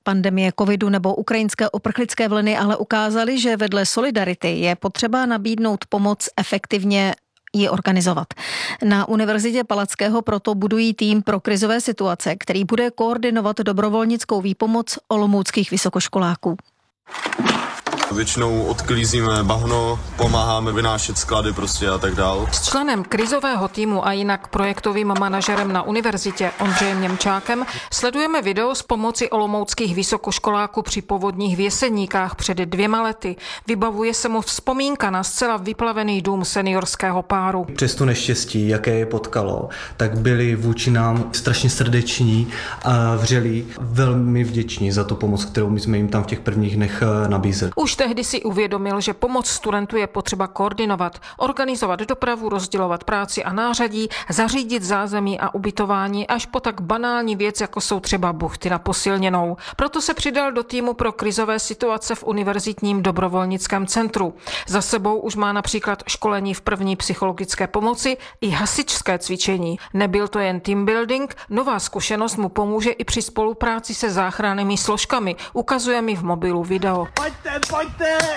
Pandemie covidu nebo ukrajinské uprchlické vlny ale ukázaly, že vedle solidarity je potřeba nabídnout pomoc efektivně ji organizovat. Na Univerzitě Palackého proto budují tým pro krizové situace, který bude koordinovat dobrovolnickou výpomoc olomouckých vysokoškoláků. Většinou odklízíme bahno, pomáháme vynášet sklady prostě a tak dál. S členem krizového týmu a jinak projektovým manažerem na univerzitě Ondřejem Němčákem sledujeme video z pomoci olomouckých vysokoškoláků při povodních v Jeseníkách před 2 lety. Vybavuje se mu vzpomínka na zcela vyplavený dům seniorského páru. Přes to neštěstí, jaké je potkalo, tak byli vůči nám strašně srdeční a vřelí, velmi vděční za tu pomoc, kterou my jsme jim tam v těch prvních dnech nabízeli. Už tehdy si uvědomil, že pomoc studentů je potřeba koordinovat, organizovat dopravu, rozdělovat práci a nářadí, zařídit zázemí a ubytování až po tak banální věc, jako jsou třeba buchty na posilněnou. Proto se přidal do týmu pro krizové situace v univerzitním dobrovolnickém centru. Za sebou už má například školení v první psychologické pomoci i hasičské cvičení. Nebyl to jen team building, nová zkušenost mu pomůže i při spolupráci se záchrannými složkami. Ukazuje mi v mobilu video. Pojďte!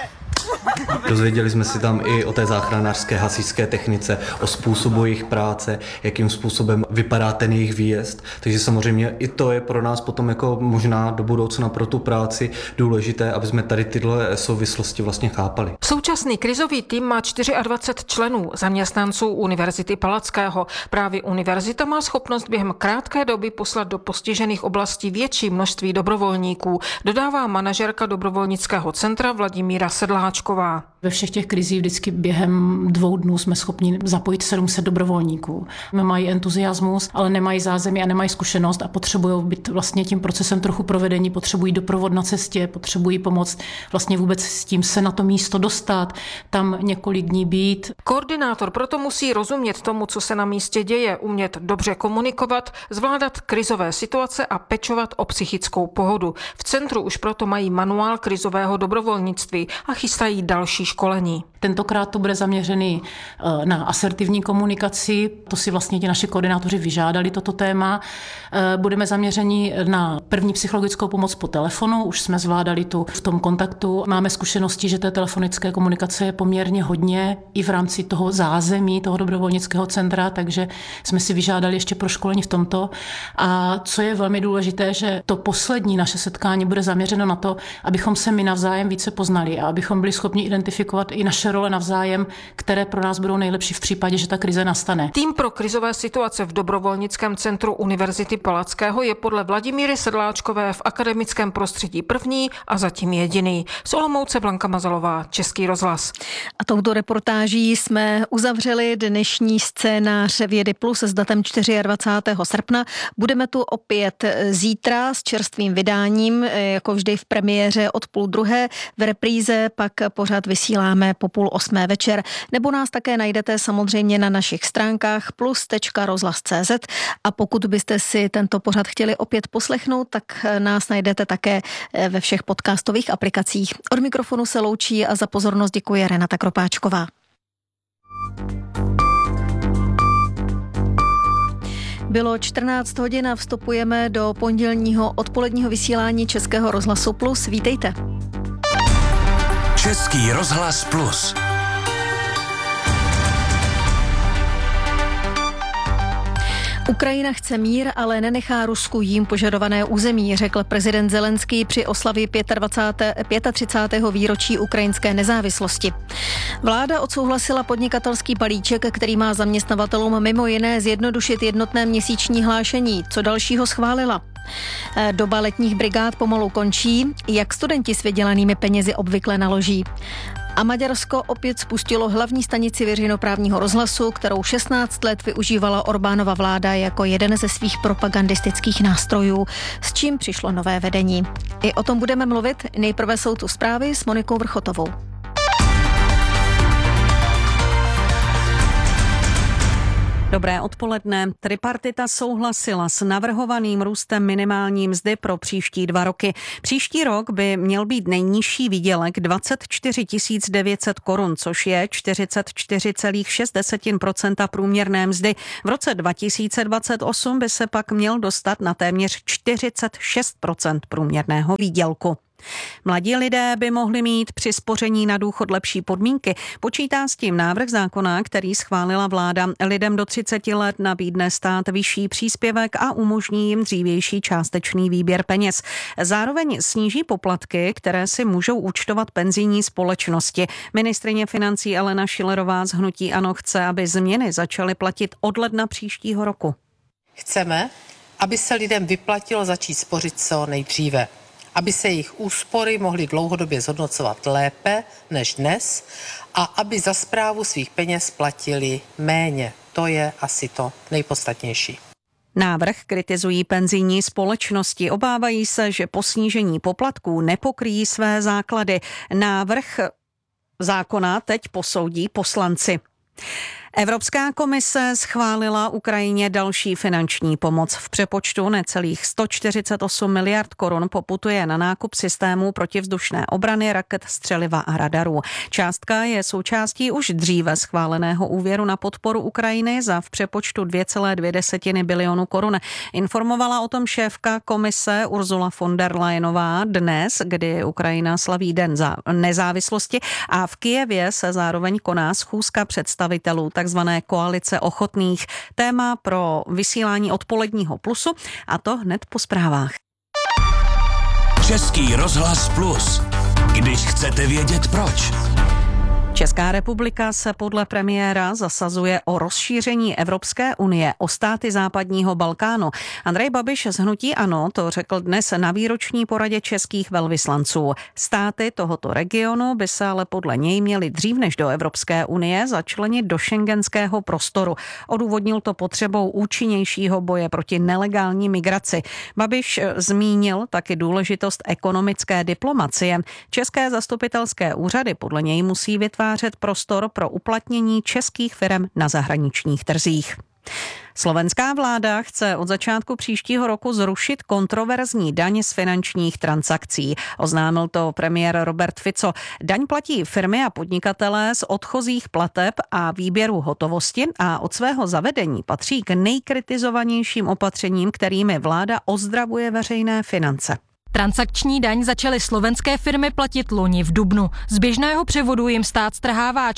Dozvěděli jsme si tam i o té záchranářské hasičské technice, o způsobu jejich práce, jakým způsobem vypadá ten jejich výjezd. Takže samozřejmě i to je pro nás potom jako možná do budoucna pro tu práci důležité, aby jsme tady tyhle souvislosti vlastně chápali. Současný krizový tým má 24 členů, zaměstnanců Univerzity Palackého. Právě univerzita má schopnost během krátké doby poslat do postižených oblastí větší množství dobrovolníků, dodává manažerka dobrovolnického centra Vladimíra Sedláčková. Ve všech těch krizích vždycky během 2 dnů jsme schopni zapojit 700 dobrovolníků. Mají entuziasmus, ale nemají zázemí a nemají zkušenost a potřebují být vlastně tím procesem trochu provedení, potřebují doprovod na cestě, potřebují pomoct vlastně vůbec s tím se na to místo dostat, tam několik dní být. Koordinátor proto musí rozumět tomu, co se na místě děje, umět dobře komunikovat, zvládat krizové situace a pečovat o psychickou pohodu. V centru už proto mají manuál krizového dobrovolnictví a chystají další školení. Tentokrát to bude zaměřený na asertivní komunikaci, to si vlastně ti naši koordinátoři vyžádali toto téma. Budeme zaměření na první psychologickou pomoc po telefonu, už jsme zvládali tu v tom kontaktu. Máme zkušenosti, že té telefonické komunikace je poměrně hodně i v rámci toho zázemí, toho dobrovolnického centra, takže jsme si vyžádali ještě proškolení v tomto. A co je velmi důležité, že to poslední naše setkání bude zaměřeno na to, abychom se my navzájem více poznali a abychom byli schopni identifikovat i naše role navzájem, které pro nás budou nejlepší v případě, že ta krize nastane. Tým pro krizové situace v dobrovolnickém centru Univerzity Palackého je podle Vladimíry Sedláčkové v akademickém prostředí první a zatím jediný. Z Olomouce Blanka Mazalová, Český rozhlas. A touto reportáží jsme uzavřeli dnešní scénář Vědy Plus s datem 24. srpna. Budeme tu opět zítra s čerstvým vydáním, jako vždy v premiéře od 12:30. V repríze pak pořád vysíláme po 7:30 večer, nebo nás také najdete samozřejmě na našich stránkách plus.rozhlas.cz a pokud byste si tento pořad chtěli opět poslechnout, tak nás najdete také ve všech podcastových aplikacích. Od mikrofonu se loučí a za pozornost děkuje Renata Kropáčková. Bylo 14 hodin a vstupujeme do pondělního odpoledního vysílání Českého rozhlasu Plus. Vítejte. Český rozhlas Plus. Ukrajina chce mír, ale nenechá Rusku jím požadované území, řekl prezident Zelenský při oslavě 35. výročí ukrajinské nezávislosti. Vláda odsouhlasila podnikatelský balíček, který má zaměstnavatelům mimo jiné zjednodušit jednotné měsíční hlášení. Co dalšího schválila? Doba letních brigád pomalu končí. Jak studenti s vydělanými penězi obvykle naloží? A Maďarsko opět spustilo hlavní stanici veřejnoprávního rozhlasu, kterou 16 let využívala Orbánova vláda jako jeden ze svých propagandistických nástrojů, s čím přišlo nové vedení. I o tom budeme mluvit. Nejprve jsou tu zprávy s Monikou Vrchotovou. Dobré odpoledne. Tripartita souhlasila s navrhovaným růstem minimální mzdy pro příští 2 roky. Příští rok by měl být nejnižší výdělek 24 900 korun, což je 44,6% průměrné mzdy. V roce 2028 by se pak měl dostat na téměř 46% průměrného výdělku. Mladí lidé by mohli mít při spoření na důchod lepší podmínky. Počítá s tím návrh zákona, který schválila vláda. Lidem do 30 let nabídne stát vyšší příspěvek a umožní jim dřívější částečný výběr peněz. Zároveň sníží poplatky, které si můžou účtovat penzijní společnosti. Ministryně financí Alena Schillerová z hnutí ANO chce, aby změny začaly platit od ledna příštího roku. Chceme, aby se lidem vyplatilo začít spořit co nejdříve, aby se jejich úspory mohly dlouhodobě zhodnocovat lépe než dnes a aby za správu svých peněz platili méně. To je asi to nejpodstatnější. Návrh kritizují penzijní společnosti. Obávají se, že po snížení poplatků nepokryjí své základy. Návrh zákona teď posoudí poslanci. Evropská komise schválila Ukrajině další finanční pomoc. V přepočtu necelých 148 miliard korun poputuje na nákup systémů protivzdušné obrany, raket, střeliva a radarů. Částka je součástí už dříve schváleného úvěru na podporu Ukrajiny za v přepočtu 2,2 bilionu korun. Informovala o tom šéfka komise Ursula von der Leyenová dnes, kdy Ukrajina slaví Den nezávislosti a v Kyjevě se zároveň koná schůzka představitelů takzvané koalice ochotných. Téma pro vysílání odpoledního Plusu a to hned po zprávách. Český rozhlas Plus. Když chcete vědět proč. Česká republika se podle premiéra zasazuje o rozšíření Evropské unie o státy západního Balkánu. Andrej Babiš z hnutí ANO to řekl dnes na výroční poradě českých velvyslanců. Státy tohoto regionu by se ale podle něj měly dřív než do Evropské unie začlenit do schengenského prostoru. Odůvodnil to potřebou účinnějšího boje proti nelegální migraci. Babiš zmínil taky důležitost ekonomické diplomacie. České zastupitelské úřady podle něj musí vytvářet prostor pro uplatnění českých firem na zahraničních trzích. Slovenská vláda chce od začátku příštího roku zrušit kontroverzní daň z finančních transakcí. Oznámil to premiér Robert Fico. Daň platí firmy a podnikatelé z odchozích plateb a výběru hotovosti a od svého zavedení patří k nejkritizovanějším opatřením, kterými vláda ozdravuje veřejné finance. Transakční daň začaly slovenské firmy platit loni v dubnu. Z běžného převodu jim stát strhává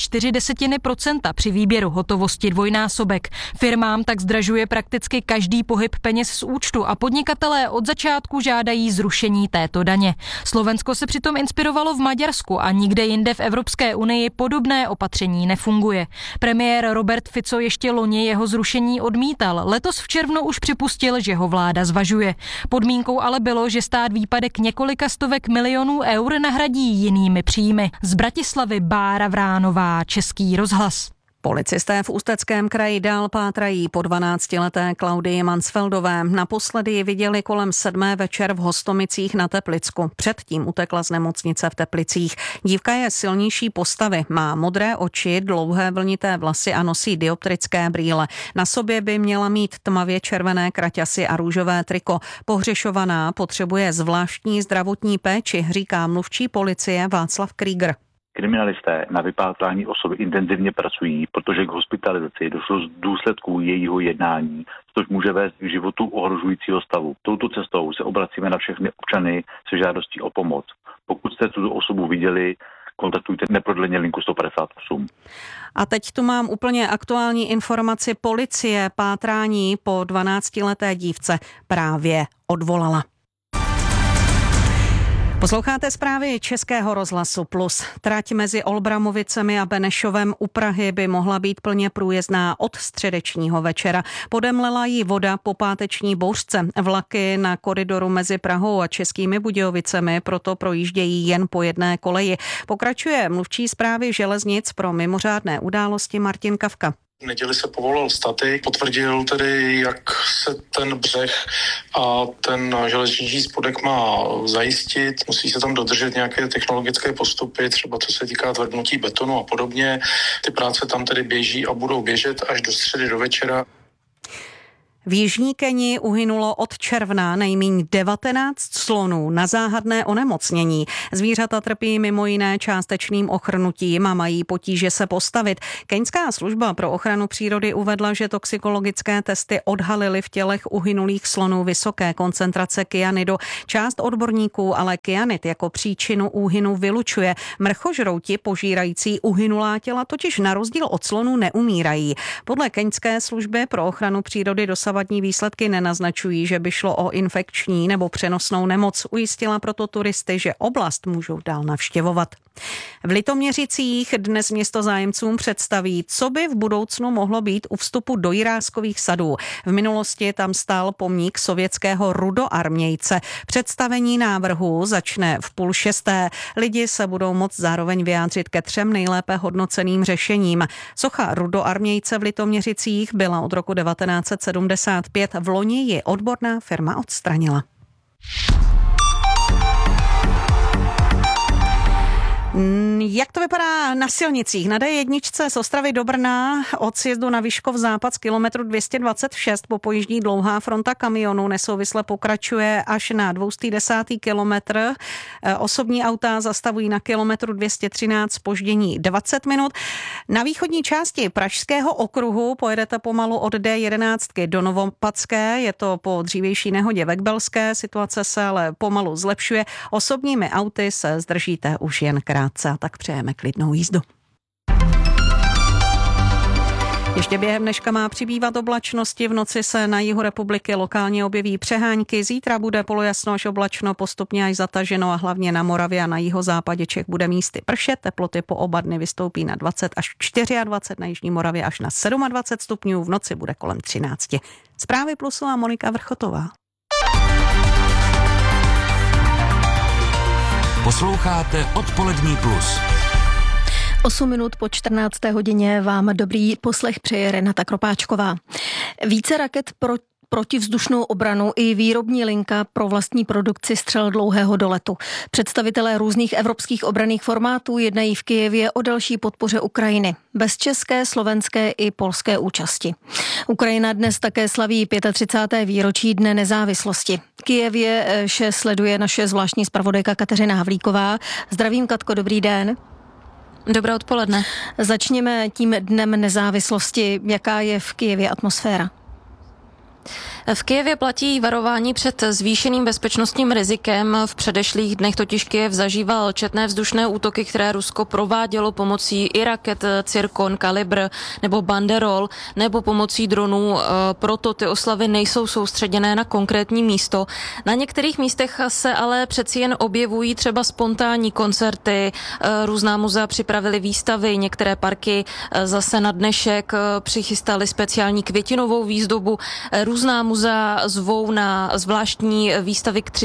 0,4% při výběru hotovosti dvojnásobek. Firmám tak zdražuje prakticky každý pohyb peněz z účtu a podnikatelé od začátku žádají zrušení této daně. Slovensko se přitom inspirovalo v Maďarsku a nikde jinde v Evropské unii podobné opatření nefunguje. Premiér Robert Fico ještě loni jeho zrušení odmítal. Letos v červnu už připustil, že ho vláda zvažuje. Podmínkou ale bylo, že stát výpadek několika stovek milionů eur nahradí jinými příjmy. Z Bratislavy Bára Vránová, Český rozhlas. Policisté v Ústeckém kraji dál pátrají po 12leté Klaudii Mansfeldové. Naposledy ji viděli kolem 7. večer v Hostomicích na Teplicku. Předtím utekla z nemocnice v Teplicích. Dívka je silnější postavy, má modré oči, dlouhé vlnité vlasy a nosí dioptrické brýle. Na sobě by měla mít tmavě červené kraťasy a růžové triko. Pohřešovaná potřebuje zvláštní zdravotní péči, říká mluvčí policie Václav Krieger. Kriminalisté na vypátrání osoby intenzivně pracují, protože k hospitalizaci došlo z důsledků jejího jednání, což může vést k životu ohrožujícího stavu. Touto cestou se obracíme na všechny občany se žádostí o pomoc. Pokud jste tuto osobu viděli, kontaktujte neprodleně linku 158. A teď tu mám úplně aktuální informaci. Policie pátrání po 12leté dívce právě odvolala. Posloucháte zprávy Českého rozhlasu Plus. Trať mezi Olbramovicemi a Benešovem u Prahy by mohla být plně průjezdná od středečního večera. Podemlela jí voda po páteční bouřce. Vlaky na koridoru mezi Prahou a Českými Budějovicemi proto projíždějí jen po jedné koleji. Pokračuje mluvčí zprávy železnic pro mimořádné události Martin Kavka. V neděli se povolal statik, potvrdil tedy, jak se ten břeh a ten železniční spodek má zajistit. Musí se tam dodržet nějaké technologické postupy, třeba co se týká tvrdnutí betonu a podobně. Ty práce tam tedy běží a budou běžet až do středy do večera. V jižní Keni uhynulo od června nejméně 19 slonů na záhadné onemocnění. Zvířata trpí mimo jiné částečným ochrnutím a mají potíže se postavit. Keňská služba pro ochranu přírody uvedla, že toxikologické testy odhalily v tělech uhynulých slonů vysoké koncentrace kyanidu. Část odborníků ale kyanid jako příčinu úhynu vylučuje. Mrchožrouti požírající uhynulá těla totiž na rozdíl od slonů neumírají. Podle keňské služby pro ochranu přírody dosavadní výsledky nenaznačují, že by šlo o infekční nebo přenosnou nemoc. Ujistila proto turisty, že oblast můžou dál navštěvovat. V Litoměřicích dnes město zájemcům představí, co by v budoucnu mohlo být u vstupu do Jiráskových sadů. V minulosti tam stál pomník sovětského rudoarmějce. Představení návrhu začne v 5:30. Lidi se budou moct zároveň vyjádřit ke 3 nejlépe hodnoceným řešením. Socha rudoarmějce v Litoměřicích byla od roku 1975. V loni ji odborná firma odstranila. Jak to vypadá na silnicích? Na D1 z Ostravy do Brna od sjezdu na Vyškov západ z kilometru 226 po pojíždí dlouhá fronta kamionů nesouvisle pokračuje až na 210. kilometr. Osobní auta zastavují na kilometru 213 zpoždění 20 minut. Na východní části Pražského okruhu pojedete pomalu od D11 do Novopadské. Je to po dřívější nehodě ve Kbelské. Situace se ale pomalu zlepšuje. Osobními auty se zdržíte už jen krátce. A tak přejeme klidnou jízdu. Ještě během dneška má přibývat oblačnosti, v noci se na jihu republiky lokálně objeví přehánky, zítra bude polojasno až oblačno, postupně až zataženo a hlavně na Moravě a na jihozápadě Čech bude místy pršet, teploty po oba dny vystoupí na 20 až 24, na jižní Moravě až na 27 stupňů, v noci bude kolem 13. Zprávy Plusu a Monika Vrchotová. Posloucháte Odpolední plus. 8 minut po 14. hodině vám dobrý poslech přeje Renata Kropáčková. Více raket pro protivzdušnou obranu i výrobní linka pro vlastní produkci střel dlouhého doletu. Představitelé různých evropských obranných formátů jednají v Kyjevě o další podpoře Ukrajiny. Bez české, slovenské i polské účasti. Ukrajina dnes také slaví 35. výročí Dne nezávislosti. Kyjevě vše sleduje naše zvláštní zpravodajka Kateřina Havlíková. Zdravím, Katko, dobrý den. Dobré odpoledne. Začněme tím Dnem nezávislosti. Jaká je v Kyjevě atmosféra? V Kyjevě platí varování před zvýšeným bezpečnostním rizikem. V předešlých dnech totiž Kyjev zažíval četné vzdušné útoky, které Rusko provádělo pomocí i raket Cirkon, Kalibr nebo Banderol, nebo pomocí dronů. Proto ty oslavy nejsou soustředěné na konkrétní místo. Na některých místech se ale přeci jen objevují třeba spontánní koncerty, různá muzea připravily výstavy, některé parky zase na dnešek přichystali speciální květinovou výzdobu, různá muzea zvou na zvláštní výstavy k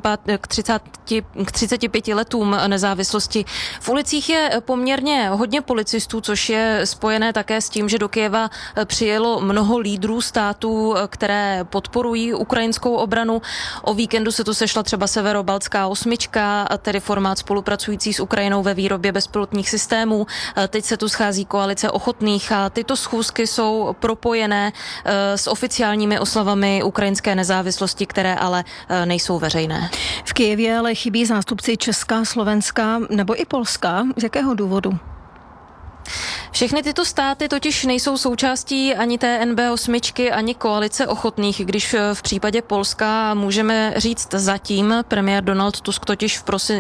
35 letům nezávislosti. V ulicích je poměrně hodně policistů, což je spojené také s tím, že do Kyjeva přijelo mnoho lídrů států, které podporují ukrajinskou obranu. O víkendu se tu sešla třeba Severobaltská 8, tedy formát spolupracující s Ukrajinou ve výrobě bezpilotních systémů. Teď se tu schází koalice ochotných a tyto schůzky jsou propojené s oficiálními oslavami ukrajinské nezávislosti, které ale nejsou veřejné. V Kyjevě ale chybí zástupci Česka, Slovenska nebo i Polska. Z jakého důvodu? Všechny tyto státy totiž nejsou součástí ani té NB8, ani koalice ochotných, když v případě Polska můžeme říct zatím. Premiér Donald Tusk totiž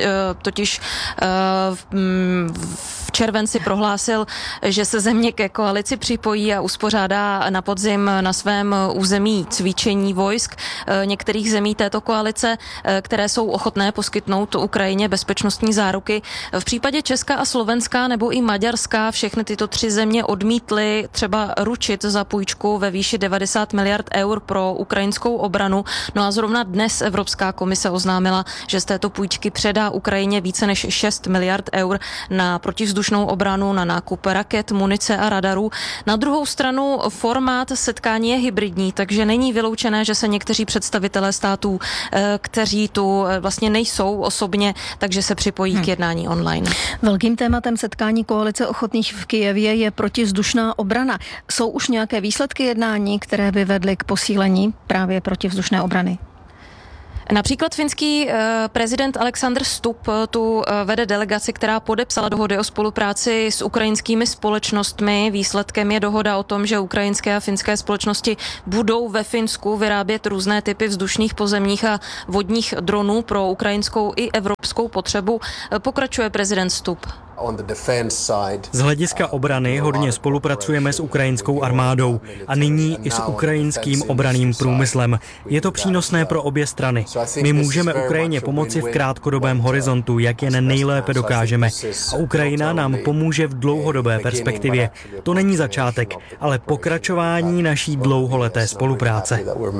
v červenci prohlásil, že se země ke koalici připojí a uspořádá na podzim na svém území cvičení vojsk některých zemí této koalice, které jsou ochotné poskytnout Ukrajině bezpečnostní záruky. V případě Česka a Slovenska nebo i Maďarska všechny tyto 3 země odmítly třeba ručit za půjčku ve výši 90 miliard eur pro ukrajinskou obranu. No a zrovna dnes Evropská komise oznámila, že z této půjčky předá Ukrajině více než 6 miliard eur na protivzdušnou obranu, na nákup raket, munice a radarů. Na druhou stranu formát setkání je hybridní, takže není vyloučené, že se někteří představitelé států, kteří tu vlastně nejsou osobně, takže se připojí k jednání online. Velkým tématem setkání koalice ochotných v Kyjevě Kyjevě je protivzdušná obrana. Jsou už nějaké výsledky jednání, které by vedly k posílení právě protivzdušné obrany? Například finský prezident Alexander Stubb tu vede delegaci, která podepsala dohody o spolupráci s ukrajinskými společnostmi. Výsledkem je dohoda o tom, že ukrajinské a finské společnosti budou ve Finsku vyrábět různé typy vzdušných, pozemních a vodních dronů pro ukrajinskou i evropskou potřebu. Pokračuje prezident Stubb. Z hlediska obrany hodně spolupracujeme s ukrajinskou armádou a nyní i s ukrajinským obranným průmyslem. Je to přínosné pro obě strany. My můžeme Ukrajině pomoci v krátkodobém horizontu, jak jen nejlépe dokážeme. A Ukrajina nám pomůže v dlouhodobé perspektivě. To není začátek, ale pokračování naší dlouholeté spolupráce.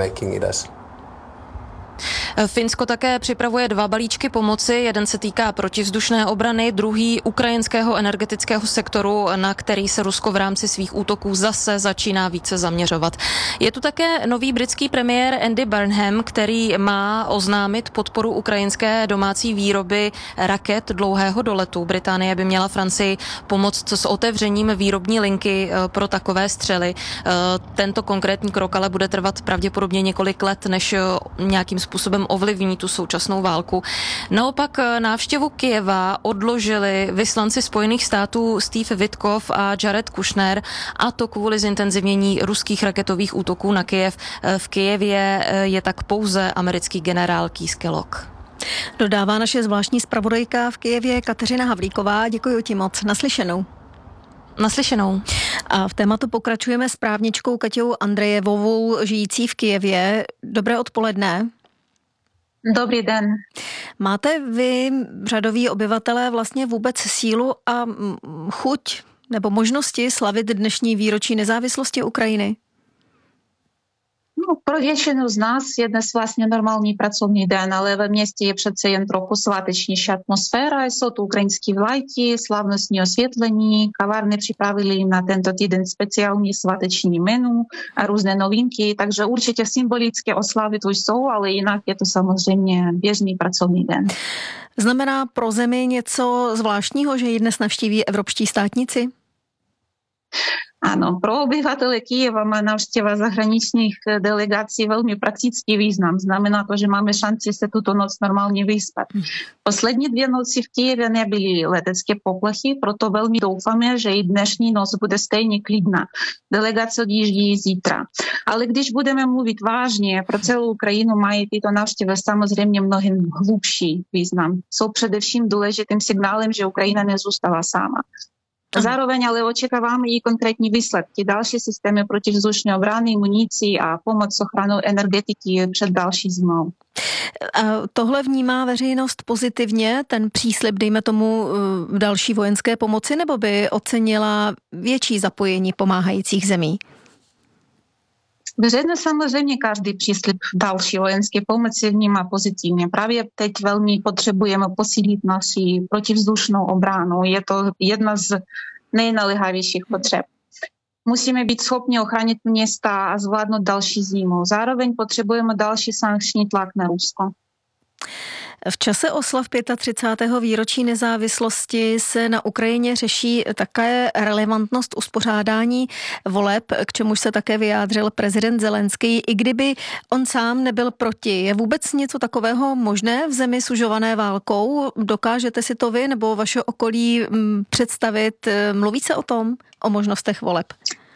Finsko také připravuje 2 balíčky pomoci. Jeden se týká protivzdušné obrany, druhý ukrajinského energetického sektoru, na který se Rusko v rámci svých útoků zase začíná více zaměřovat. Je tu také nový britský premiér Andy Burnham, který má oznámit podporu ukrajinské domácí výroby raket dlouhého doletu. Británie by měla Francii pomoct s otevřením výrobní linky pro takové střely. Tento konkrétní krok ale bude trvat pravděpodobně několik let, než nějakým způsobem ovlivní tu současnou válku. Naopak návštěvu Kyjeva odložili vyslanci Spojených států Steve Witkoff a Jared Kushner, a to kvůli zintenzivnění ruských raketových útoků na Kyjev. V Kyjevě je tak pouze americký generál Keith Kellogg. Dodává naše zvláštní zpravodajka v Kyjevě Kateřina Havlíková. Děkuji ti moc. Naslyšenou. Naslyšenou. A v tématu pokračujeme s právničkou Kaťou Andrejevovou, žijící v Kyjevě. Dobré odpoledne. Dobrý den. Máte vy, řadoví obyvatelé, vlastně vůbec sílu a chuť nebo možnosti slavit dnešní výročí nezávislosti Ukrajiny? Ну, про většinu z nás je dnes vlastně normální pracovní den, ale ve městě je přece jen trochu svátečnější atmosféra. Jsou tu ukrajinské vlajky, slavnostní osvětlení, kavárny připravili na tento týden speciální sváteční menu a různé novinky, takže určitě symbolické oslavy tu jsou, ale jinak je to samozřejmě běžný pracovní den. Znamená pro zemi něco zvláštního, že ji dnes navštíví evropští státníci? Ano, pro obyvatele Kyjeva má návštěva zahraničních delegací velmi praktický význam. Znamená to, že máme šanci se tuto noc normálně vyspat. Poslední 2 noci v Kyjevě nebyly letecké poplechy, proto velmi doufáme, že i dnešní noc bude stejně klidná. Delegace odjíždí zítra. Ale když budeme mluvit vážně, pro celou Ukrajinu mají tyto návštěvy samozřejmě mnohem hlubší význam. Jsou především důležitým signálem, že Ukrajina nezůstala sama. Zároveň ale očekáváme i konkrétní výsledky. Další systémy protivzdušné obrany, municí a pomoc s ochranou energetiky před další zimou. A tohle vnímá veřejnost pozitivně, ten příslib, dejme tomu, další vojenské pomoci, nebo by ocenila větší zapojení pomáhajících zemí? Veřejnost samozřejmě každý příslib další vojenské pomoci vnímá pozitivně. Právě teď velmi potřebujeme posílit naši protivzdušnou obranu. Je to jedna z nejnaléhavějších potřeb. Musíme být schopni ochránit města a zvládnout další zimu. Zároveň potřebujeme další sankční tlak na Rusko. V čase oslav 35. výročí nezávislosti se na Ukrajině řeší také relevantnost uspořádání voleb, k čemuž se také vyjádřil prezident Zelenský, i kdyby on sám nebyl proti. Je vůbec něco takového možné v zemi sužované válkou? Dokážete si to vy nebo vaše okolí představit? Mluví se o tom, o možnostech voleb?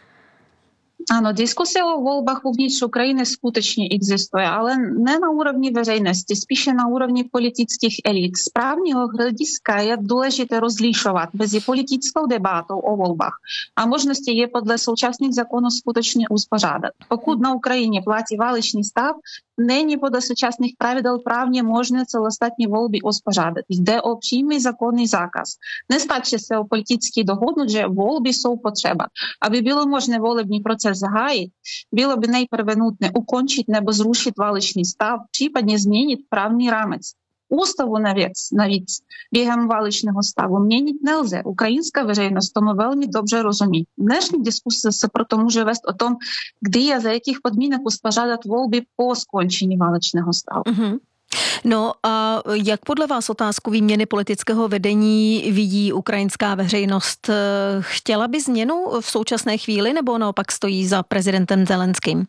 Ano, diskuse o volbách uvnitř Ukrajiny skutečně existuje, ale ne na úrovni veřejnosti, spíše na úrovni politických elit. Z právního hlediska je důležité rozlišovat mezi politickou debatou o volbách a možnosti je podle současných zákonů skutečně uspořádat. Pokud na Ukrajině platí válečný stav, není podle současných pravidel právně možné celostátní volby uspořádat. Jde o přímý zákonný zákaz. Nestačí se o politicky dohodnout, že volby jsou potřeba. Aby bylo možné volební proces zahájit, bylo by nejprve nutné ukončit nebo zrušit válečný stav, případně změnit právní rámec. Ústavu navíc během válečného stavu měnit nelze. Ukrajinská veřejnost tomu velmi dobře rozumí. Dnešní diskuse se proto může vést o tom, kdy a za jakých podmínek uspořádat volby po skončení válečného stavu. No a jak podle vás otázku výměny politického vedení vidí ukrajinská veřejnost? Chtěla by změnu v současné chvíli nebo naopak stojí za prezidentem Zelenským?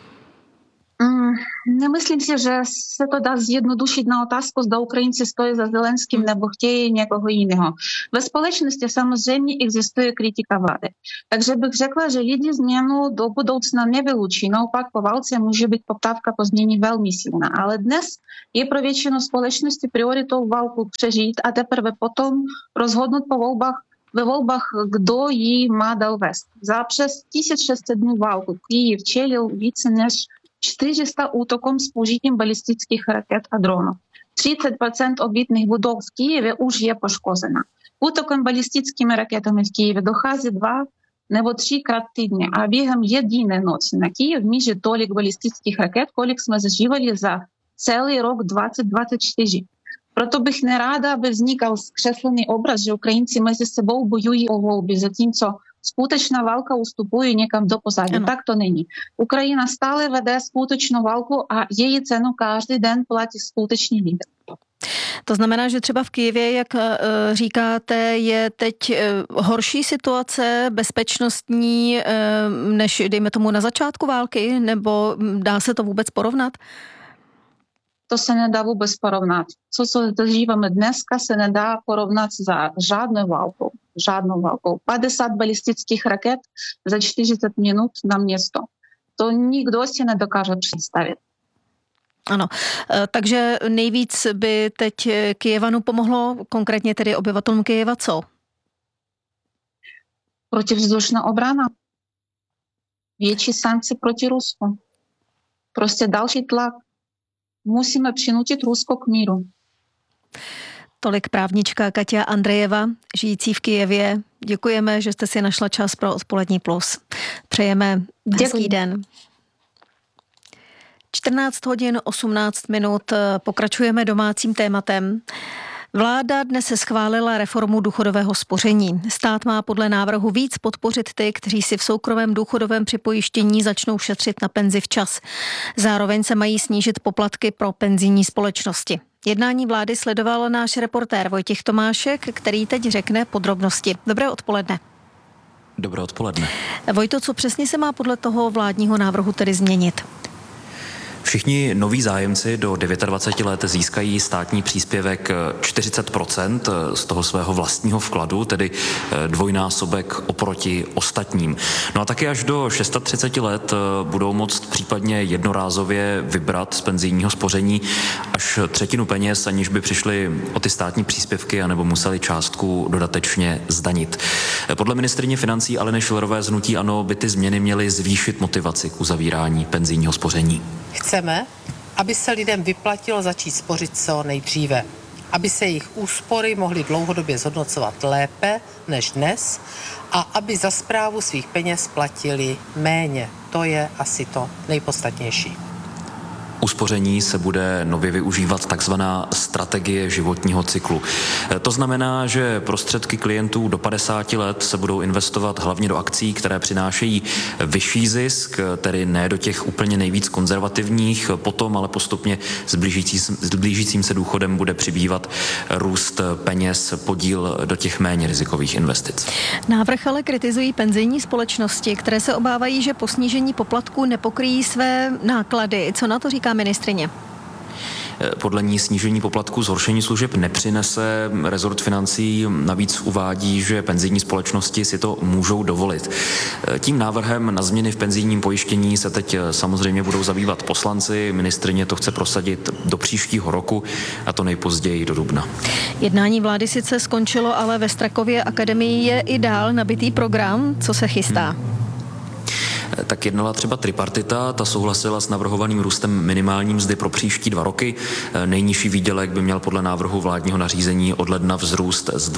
Nemyslím si, že se to dá zjednodušit na otázku, zda Ukrajinci stojí za Zelenským nebo chtějí někoho jiného. Ve společnosti samozřejmě existuje kritika vlády. Takže bych řekla, že lidi změnu do budoucna nevylučí. Naopak po válce může být poptávka po změně velmi silná. Ale dnes je pro většinu společnosti prioritou válku přežít a teprve potom rozhodnout ve volbách, kdo ji má dál vést. Za přes 1600 dnů válku Kyjev čelil více než 400 útokům s použitím balistických raket a dronů. 30% obytných budov v Kyjevě už je poškozena. Útokem balistickými raketami v Kyjevě dochází 2 nebo 3krát týdně a během jediné noci na Kyjev míří tolik balistických raket, kolik jsme zažívali za celý rok 2024. Proto bych nerada, aby vznikal zkreslený obraz, že Ukrajinci mezi sebou bojují o volby, zatímco skutečná válka ustupuje někam do pozadí. Tak to není. Ukrajina stále vede skutečnou válku a její cenu každý den platí skutečný lídr. To znamená, že třeba v Kyjevě, jak říkáte, je teď horší situace bezpečnostní než, dejme tomu, na začátku války, nebo dá se to vůbec porovnat? To se nedá vůbec porovnat. Co zažíváme dneska, se nedá porovnat za žádnou válkou. 50 balistických raket za 40 minut na město. To nikdo si nedokáže představit. Ano, takže nejvíc by teď Kyjevanu pomohlo, konkrétně tedy obyvatelům Kyjeva, co? Protivzdušná obrana. Větší sankce proti Rusku. Prostě další tlak. Musíme přinutit Rusko k míru. Tolik právnička Katia Andrejeva, žijící v Kyjevě. Děkujeme, že jste si našla čas pro Odpolední plus. Přejeme hezký den. 14 hodin 18 minut. Pokračujeme domácím tématem. Vláda dnes schválila reformu důchodového spoření. Stát má podle návrhu víc podpořit ty, kteří si v soukromém důchodovém připojištění začnou šetřit na penzi včas. Zároveň se mají snížit poplatky pro penzijní společnosti. Jednání vlády sledoval náš reportér Vojtěch Tomášek, který teď řekne podrobnosti. Dobré odpoledne. Dobré odpoledne. Vojto, co přesně se má podle toho vládního návrhu tedy změnit? Všichni noví zájemci do 29 let získají státní příspěvek 40% z toho svého vlastního vkladu, tedy dvojnásobek oproti ostatním. No a taky až do 36 let budou moct případně jednorázově vybrat z penzijního spoření až třetinu peněz, aniž by přišli o ty státní příspěvky anebo museli částku dodatečně zdanit. Podle ministryně financí Aleny Schillerové z hnutí ANO by ty změny měly zvýšit motivaci k uzavírání penzijního spoření. Chceme, aby se lidem vyplatilo začít spořit co nejdříve, aby se jejich úspory mohly dlouhodobě zhodnocovat lépe než dnes a aby za správu svých peněz platili méně. To je asi to nejpodstatnější. Uspoření se bude nově využívat takzvaná strategie životního cyklu. To znamená, že prostředky klientů do 50 let se budou investovat hlavně do akcí, které přinášejí vyšší zisk, tedy ne do těch úplně nejvíc konzervativních, potom ale postupně s blížícím se důchodem bude přibývat růst peněz, podíl do těch méně rizikových investic. Návrh ale kritizují penzijní společnosti, které se obávají, že po snížení poplatků nepokryjí své náklady. Co na to říká ministryně? Podle ní snížení poplatků zhoršení služeb nepřinese. Rezort financí navíc uvádí, že penzijní společnosti si to můžou dovolit. Tím návrhem na změny v penzijním pojištění se teď samozřejmě budou zabývat poslanci. Ministryně to chce prosadit do příštího roku, a to nejpozději do dubna. Jednání vlády sice skončilo, ale ve Strakově akademii je i dál nabitý program. Co se chystá? Tak jednala třeba tripartita, ta souhlasila s navrhovaným růstem minimální mzdy pro příští 2 roky. Nejnižší výdělek by měl podle návrhu vládního nařízení od ledna vzrůst z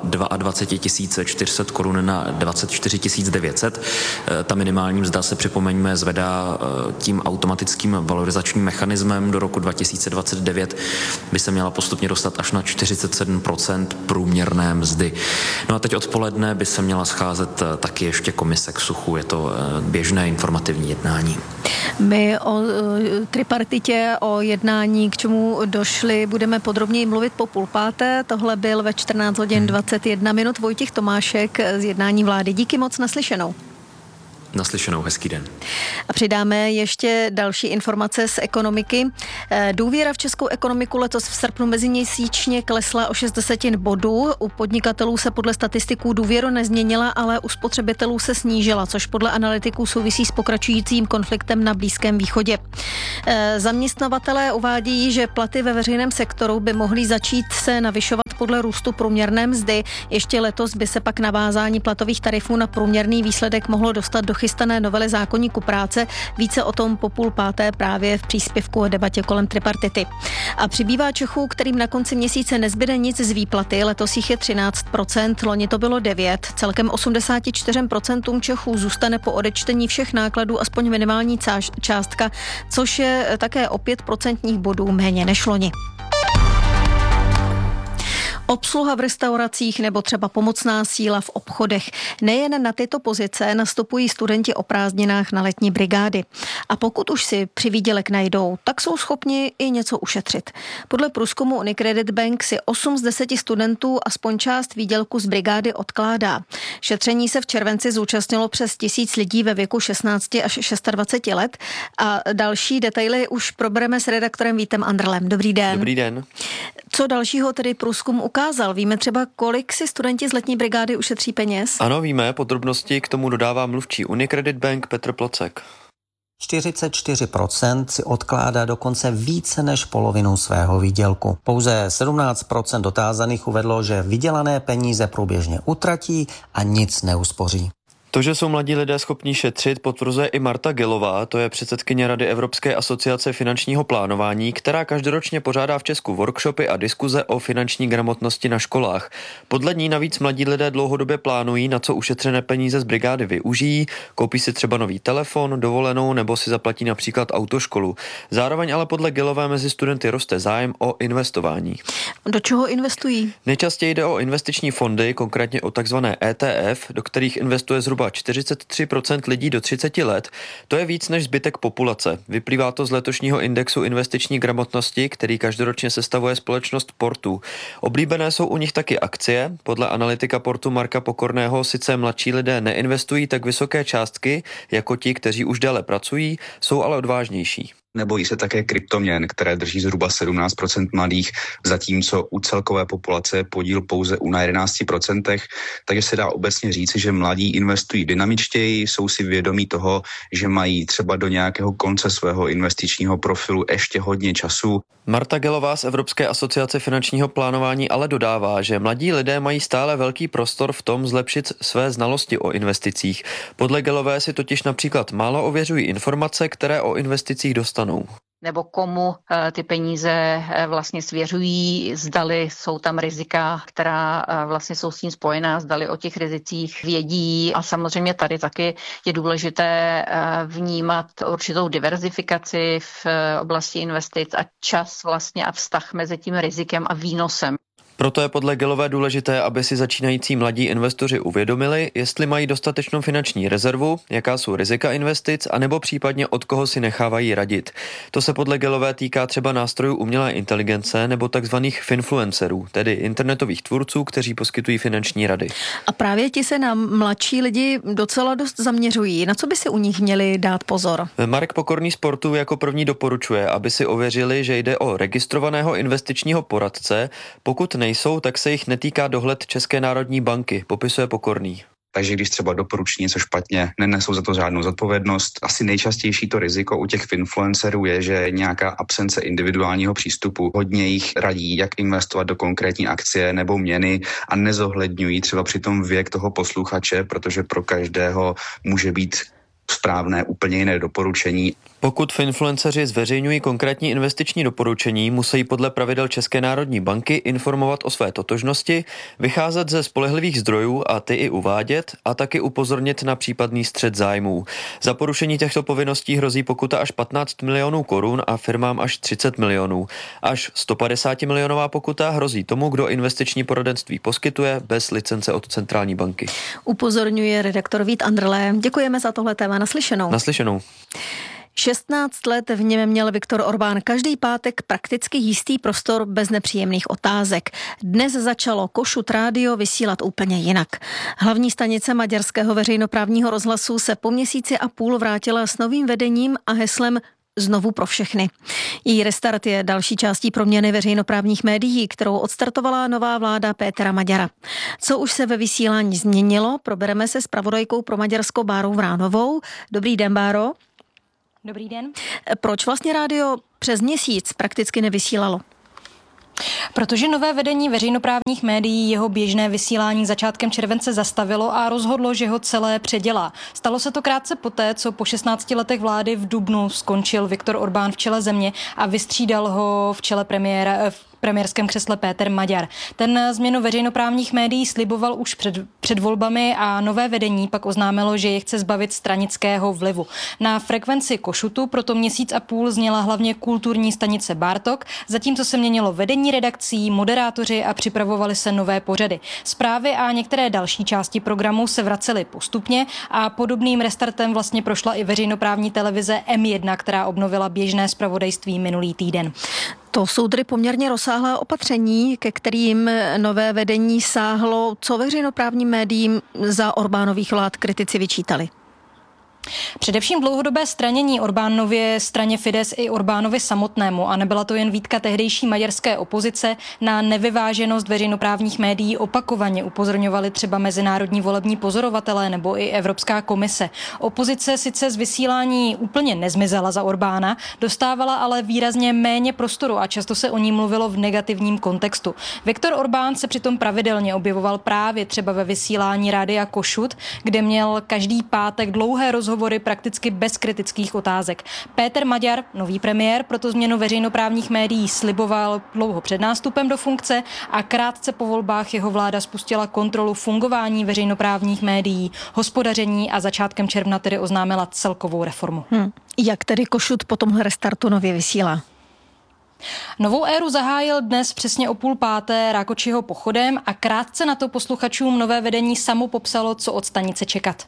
22 400 korun na 24 900. Ta minimální mzda se, připomeňme, zvedá tím automatickým valorizačním mechanismem. Do roku 2029 by se měla postupně dostat až na 47% průměrné mzdy. No a teď odpoledne by se měla scházet taky ještě komise k suchu. Je to běžný průběžné informativní jednání. My o tripartitě, o jednání, k čemu došli, budeme podrobněji mluvit po 4:30. Tohle byl ve 14 hodin 21 minut Vojtěch Tomášek z jednání vlády. Díky moc, naslyšenou. Naslyšenou, hezký den. A přidáme ještě další informace z ekonomiky. Důvěra v českou ekonomiku letos v srpnu meziměsíčně klesla o 60 bodů. U podnikatelů se podle statistiků důvěra nezměnila, ale u spotřebitelů se snížila, což podle analytiků souvisí s pokračujícím konfliktem na Blízkém východě. Zaměstnavatelé uvádějí, že platy ve veřejném sektoru by mohly začít se navyšovat podle růstu průměrné mzdy. Ještě letos by se pak navázání platových tarifů na průměrný výsledek mohlo dostat do chystané novely zákoníku práce. Více o tom po 4:30 právě v příspěvku o debatě kolem tripartity. A přibývá Čechů, kterým na konci měsíce nezbyde nic z výplaty. Letos jich je 13%, loni to bylo 9%. Celkem 84% Čechů zůstane po odečtení všech nákladů aspoň minimální částka, což je také o 5% bodů méně než loni. Obsluha v restauracích nebo třeba pomocná síla v obchodech. Nejen na tyto pozice nastupují studenti o prázdninách na letní brigády. A pokud už si při výdělek najdou, tak jsou schopni i něco ušetřit. Podle průzkumu Unicredit Bank si 8 z 10 studentů aspoň část výdělku z brigády odkládá. Šetření se v červenci zúčastnilo přes 1000 lidí ve věku 16 až 26 let a další detaily už probereme s redaktorem Vítem Andrlem. Dobrý den. Dobrý den. Co dalšího tedy průzkum ukázal? Víme třeba, kolik si studenti z letní brigády ušetří peněz? Ano, víme, podrobnosti k tomu dodává mluvčí Unicredit Bank Petr Plocek. 44% si odkládá dokonce více než polovinu svého výdělku. Pouze 17% dotázaných uvedlo, že vydělané peníze průběžně utratí a nic neuspoří. To, že jsou mladí lidé schopní šetřit, potvrzuje i Marta Gilová, to je předsedkyně Rady Evropské asociace finančního plánování, která každoročně pořádá v Česku workshopy a diskuze o finanční gramotnosti na školách. Podle ní navíc mladí lidé dlouhodobě plánují, na co ušetřené peníze z brigády využijí, koupí si třeba nový telefon, dovolenou nebo si zaplatí například autoškolu. Zároveň ale podle Gilové mezi studenty roste zájem o investování. Do čeho investují? Nejčastěji jde o investiční fondy, konkrétně o takzvané ETF, do kterých investuje zhruba 43% lidí do 30 let, to je víc než zbytek populace. Vyplývá to z letošního indexu investiční gramotnosti, který každoročně sestavuje společnost Portu. Oblíbené jsou u nich taky akcie. Podle analytika Portu Marka Pokorného sice mladší lidé neinvestují tak vysoké částky, jako ti, kteří už déle pracují, jsou ale odvážnější. Nebojí se také kryptoměn, které drží zhruba 17% mladých, zatímco u celkové populace je podíl pouze na 11%, takže se dá obecně říci, že mladí investují dynamičtěji, jsou si vědomí toho, že mají třeba do nějakého konce svého investičního profilu ještě hodně času. Marta Gilová z Evropské asociace finančního plánování ale dodává, že mladí lidé mají stále velký prostor v tom zlepšit své znalosti o investicích. Podle Gilové si totiž například málo ověřují informace, které o investicích dostanou. Nebo komu ty peníze vlastně svěřují, zdali jsou tam rizika, která vlastně jsou s tím spojená, zdali o těch rizicích vědí. A samozřejmě tady taky je důležité vnímat určitou diverzifikaci v oblasti investic a čas vlastně a vztah mezi tím rizikem a výnosem. Proto je podle Gilové důležité, aby si začínající mladí investoři uvědomili, jestli mají dostatečnou finanční rezervu, jaká jsou rizika investic, anebo případně od koho si nechávají radit. To se podle Gilové týká třeba nástrojů umělé inteligence nebo takzvaných finfluencerů, tedy internetových tvůrců, kteří poskytují finanční rady. A právě ti se na mladší lidi docela dost zaměřují. Na co by si u nich měli dát pozor? Marek Pokorný z Portu jako první doporučuje, aby si ověřili, že jde o registrovaného investičního poradce. Pokud nejsou, tak se jich netýká dohled České národní banky, popisuje Pokorný. Takže když třeba doporučí něco špatně, nenesou za to žádnou zodpovědnost. Asi nejčastější to riziko u těch influencerů je, že nějaká absence individuálního přístupu. Hodně jich radí, jak investovat do konkrétní akcie nebo měny a nezohledňují třeba přitom věk toho posluchače, protože pro každého může být správné úplně jiné doporučení. Pokud influenceři zveřejňují konkrétní investiční doporučení, musí podle pravidel České národní banky informovat o své totožnosti, vycházet ze spolehlivých zdrojů a ty i uvádět a taky upozornit na případný střet zájmů. Za porušení těchto povinností hrozí pokuta až 15 milionů korun a firmám až 30 milionů. Až 150 milionová pokuta hrozí tomu, kdo investiční poradenství poskytuje bez licence od centrální banky. Upozorňuje redaktor Vít Andrle. Děkujeme za tohle téma. naslyšenou. Naslyšenou. 16 let v něm měl Viktor Orbán každý pátek prakticky jistý prostor bez nepříjemných otázek. Dnes začalo Kossuth rádio vysílat úplně jinak. Hlavní stanice maďarského veřejnoprávního rozhlasu se po měsíci a půl vrátila s novým vedením a heslem Znovu pro všechny. Její restart je další částí proměny veřejnoprávních médií, kterou odstartovala nová vláda Pétera Maďara. Co už se ve vysílání změnilo, probereme se s zpravodajkou pro Maďarsko Bárou Vránovou. Dobrý den, Báro. Dobrý den. Proč vlastně rádio přes měsíc prakticky nevysílalo? Protože nové vedení veřejnoprávních médií jeho běžné vysílání začátkem července zastavilo a rozhodlo, že ho celé předělá. Stalo se to krátce poté, co po 16 letech vlády v dubnu skončil Viktor Orbán v čele země a vystřídal ho v čele premiérském křesle Péter Maďar. Ten změnu veřejnoprávních médií sliboval už před volbami a nové vedení pak oznámilo, že je chce zbavit stranického vlivu. Na frekvenci Košutu proto měsíc a půl zněla hlavně kulturní stanice Bartok, zatímco se měnilo vedení redakcí, moderátoři a připravovaly se nové pořady. Zprávy a některé další části programu se vracely postupně a podobným restartem vlastně prošla i veřejnoprávní televize M1, která obnovila běžné zpravodajství minulý týden. To jsou tedy poměrně rozsáhlá opatření, ke kterým nové vedení sáhlo. Co veřejnoprávním médiím za Orbánových vlád kritici vyčítali? Především dlouhodobé stranění Orbánově straně Fidesz i Orbánovi samotnému, a nebyla to jen výtka tehdejší maďarské opozice. Na nevyváženost veřejnoprávních médií opakovaně upozorňovali třeba mezinárodní volební pozorovatelé nebo i Evropská komise. Opozice sice z vysílání úplně nezmizela za Orbána, dostávala ale výrazně méně prostoru a často se o ní mluvilo v negativním kontextu. Viktor Orbán se přitom pravidelně objevoval právě třeba ve vysílání rádia Kossuth, kde měl každý pátek dlouhé rozhovory prakticky bez kritických otázek. Péter Maďar, nový premiér, proto změnu veřejnoprávních médií sliboval dlouho před nástupem do funkce a krátce po volbách jeho vláda spustila kontrolu fungování veřejnoprávních médií, hospodaření a začátkem června tedy oznámila celkovou reformu. Jak tedy Kossuth po tomhle restartu nově vysílá? Novou éru zahájil dnes přesně o 4:30 Rákočiho pochodem a krátce na to posluchačům nové vedení samo popsalo, co od stanice čekat.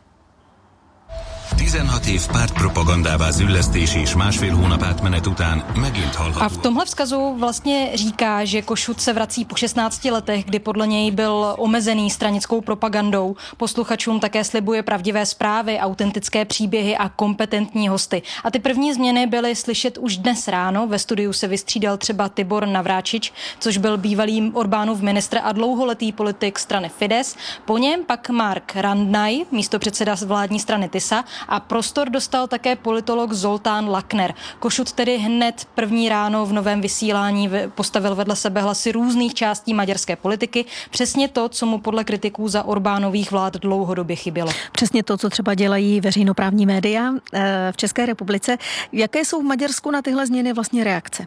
16 év pártpropagandává züllesztés és másfél hónap átmenet után megint hallható. A v tomhle vzkazu vlastně říká, že Kossuth se vrací po 16 letech, kdy podle něj byl omezený stranickou propagandou. Posluchačům také slibuje pravdivé zprávy, autentické příběhy a kompetentní hosty. A ty první změny byly slyšet už dnes ráno. Ve studiu se vystřídal třeba Tibor Navráčič, což byl bývalý Orbánův ministr a dlouholetý politik strany Fidesz. Po něm pak Mark Randnaj, místopředseda vládní strany Tisa, a prostor dostal také politolog Zoltán Lakner. Kossuth tedy hned první ráno v novém vysílání postavil vedle sebe hlasy různých částí maďarské politiky. Přesně to, co mu podle kritiků za Orbánových vlád dlouhodobě chybělo. Přesně to, co třeba dělají veřejnoprávní média v České republice. Jaké jsou v Maďarsku na tyhle změny vlastně reakce?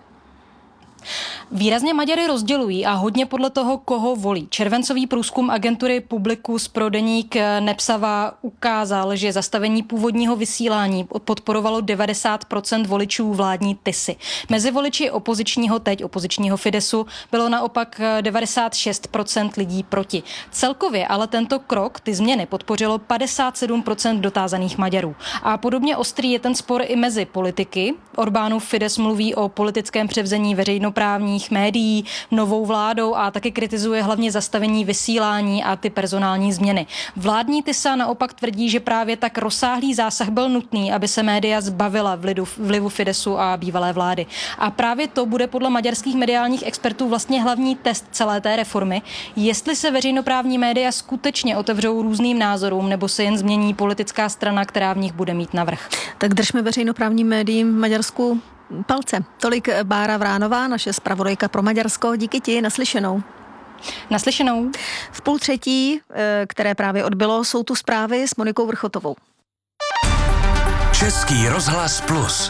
Výrazně Maďary rozdělují a hodně podle toho, koho volí. Červencový průzkum agentury Publikus pro deník Nepsava ukázal, že zastavení původního vysílání podporovalo 90% voličů vládní Tisy. Mezi voliči opozičního Fidesu bylo naopak 96% lidí proti. Celkově ale tento krok, ty změny, podpořilo 57% dotázaných Maďarů. A podobně ostrý je ten spor i mezi politiky. Orbánův Fidesz mluví o politickém převzení veřejnoprávních médií novou vládou a taky kritizuje hlavně zastavení vysílání a ty personální změny. Vládní Tisa naopak tvrdí, že právě tak rozsáhlý zásah byl nutný, aby se média zbavila vlivu Fidesu a bývalé vlády. A právě to bude podle maďarských mediálních expertů vlastně hlavní test celé té reformy, jestli se veřejnoprávní média skutečně otevřou různým názorům, nebo se jen změní politická strana, která v nich bude mít navrch. Tak držme veřejnoprávním médiím v Maďarsku palce. Tolik Bára Vránová, naše zpravodajka pro Maďarsko. Díky ti, naslyšenou. Naslyšenou. V 2:30, které právě odbylo, jsou tu zprávy s Monikou Vrchotovou. Český rozhlas Plus.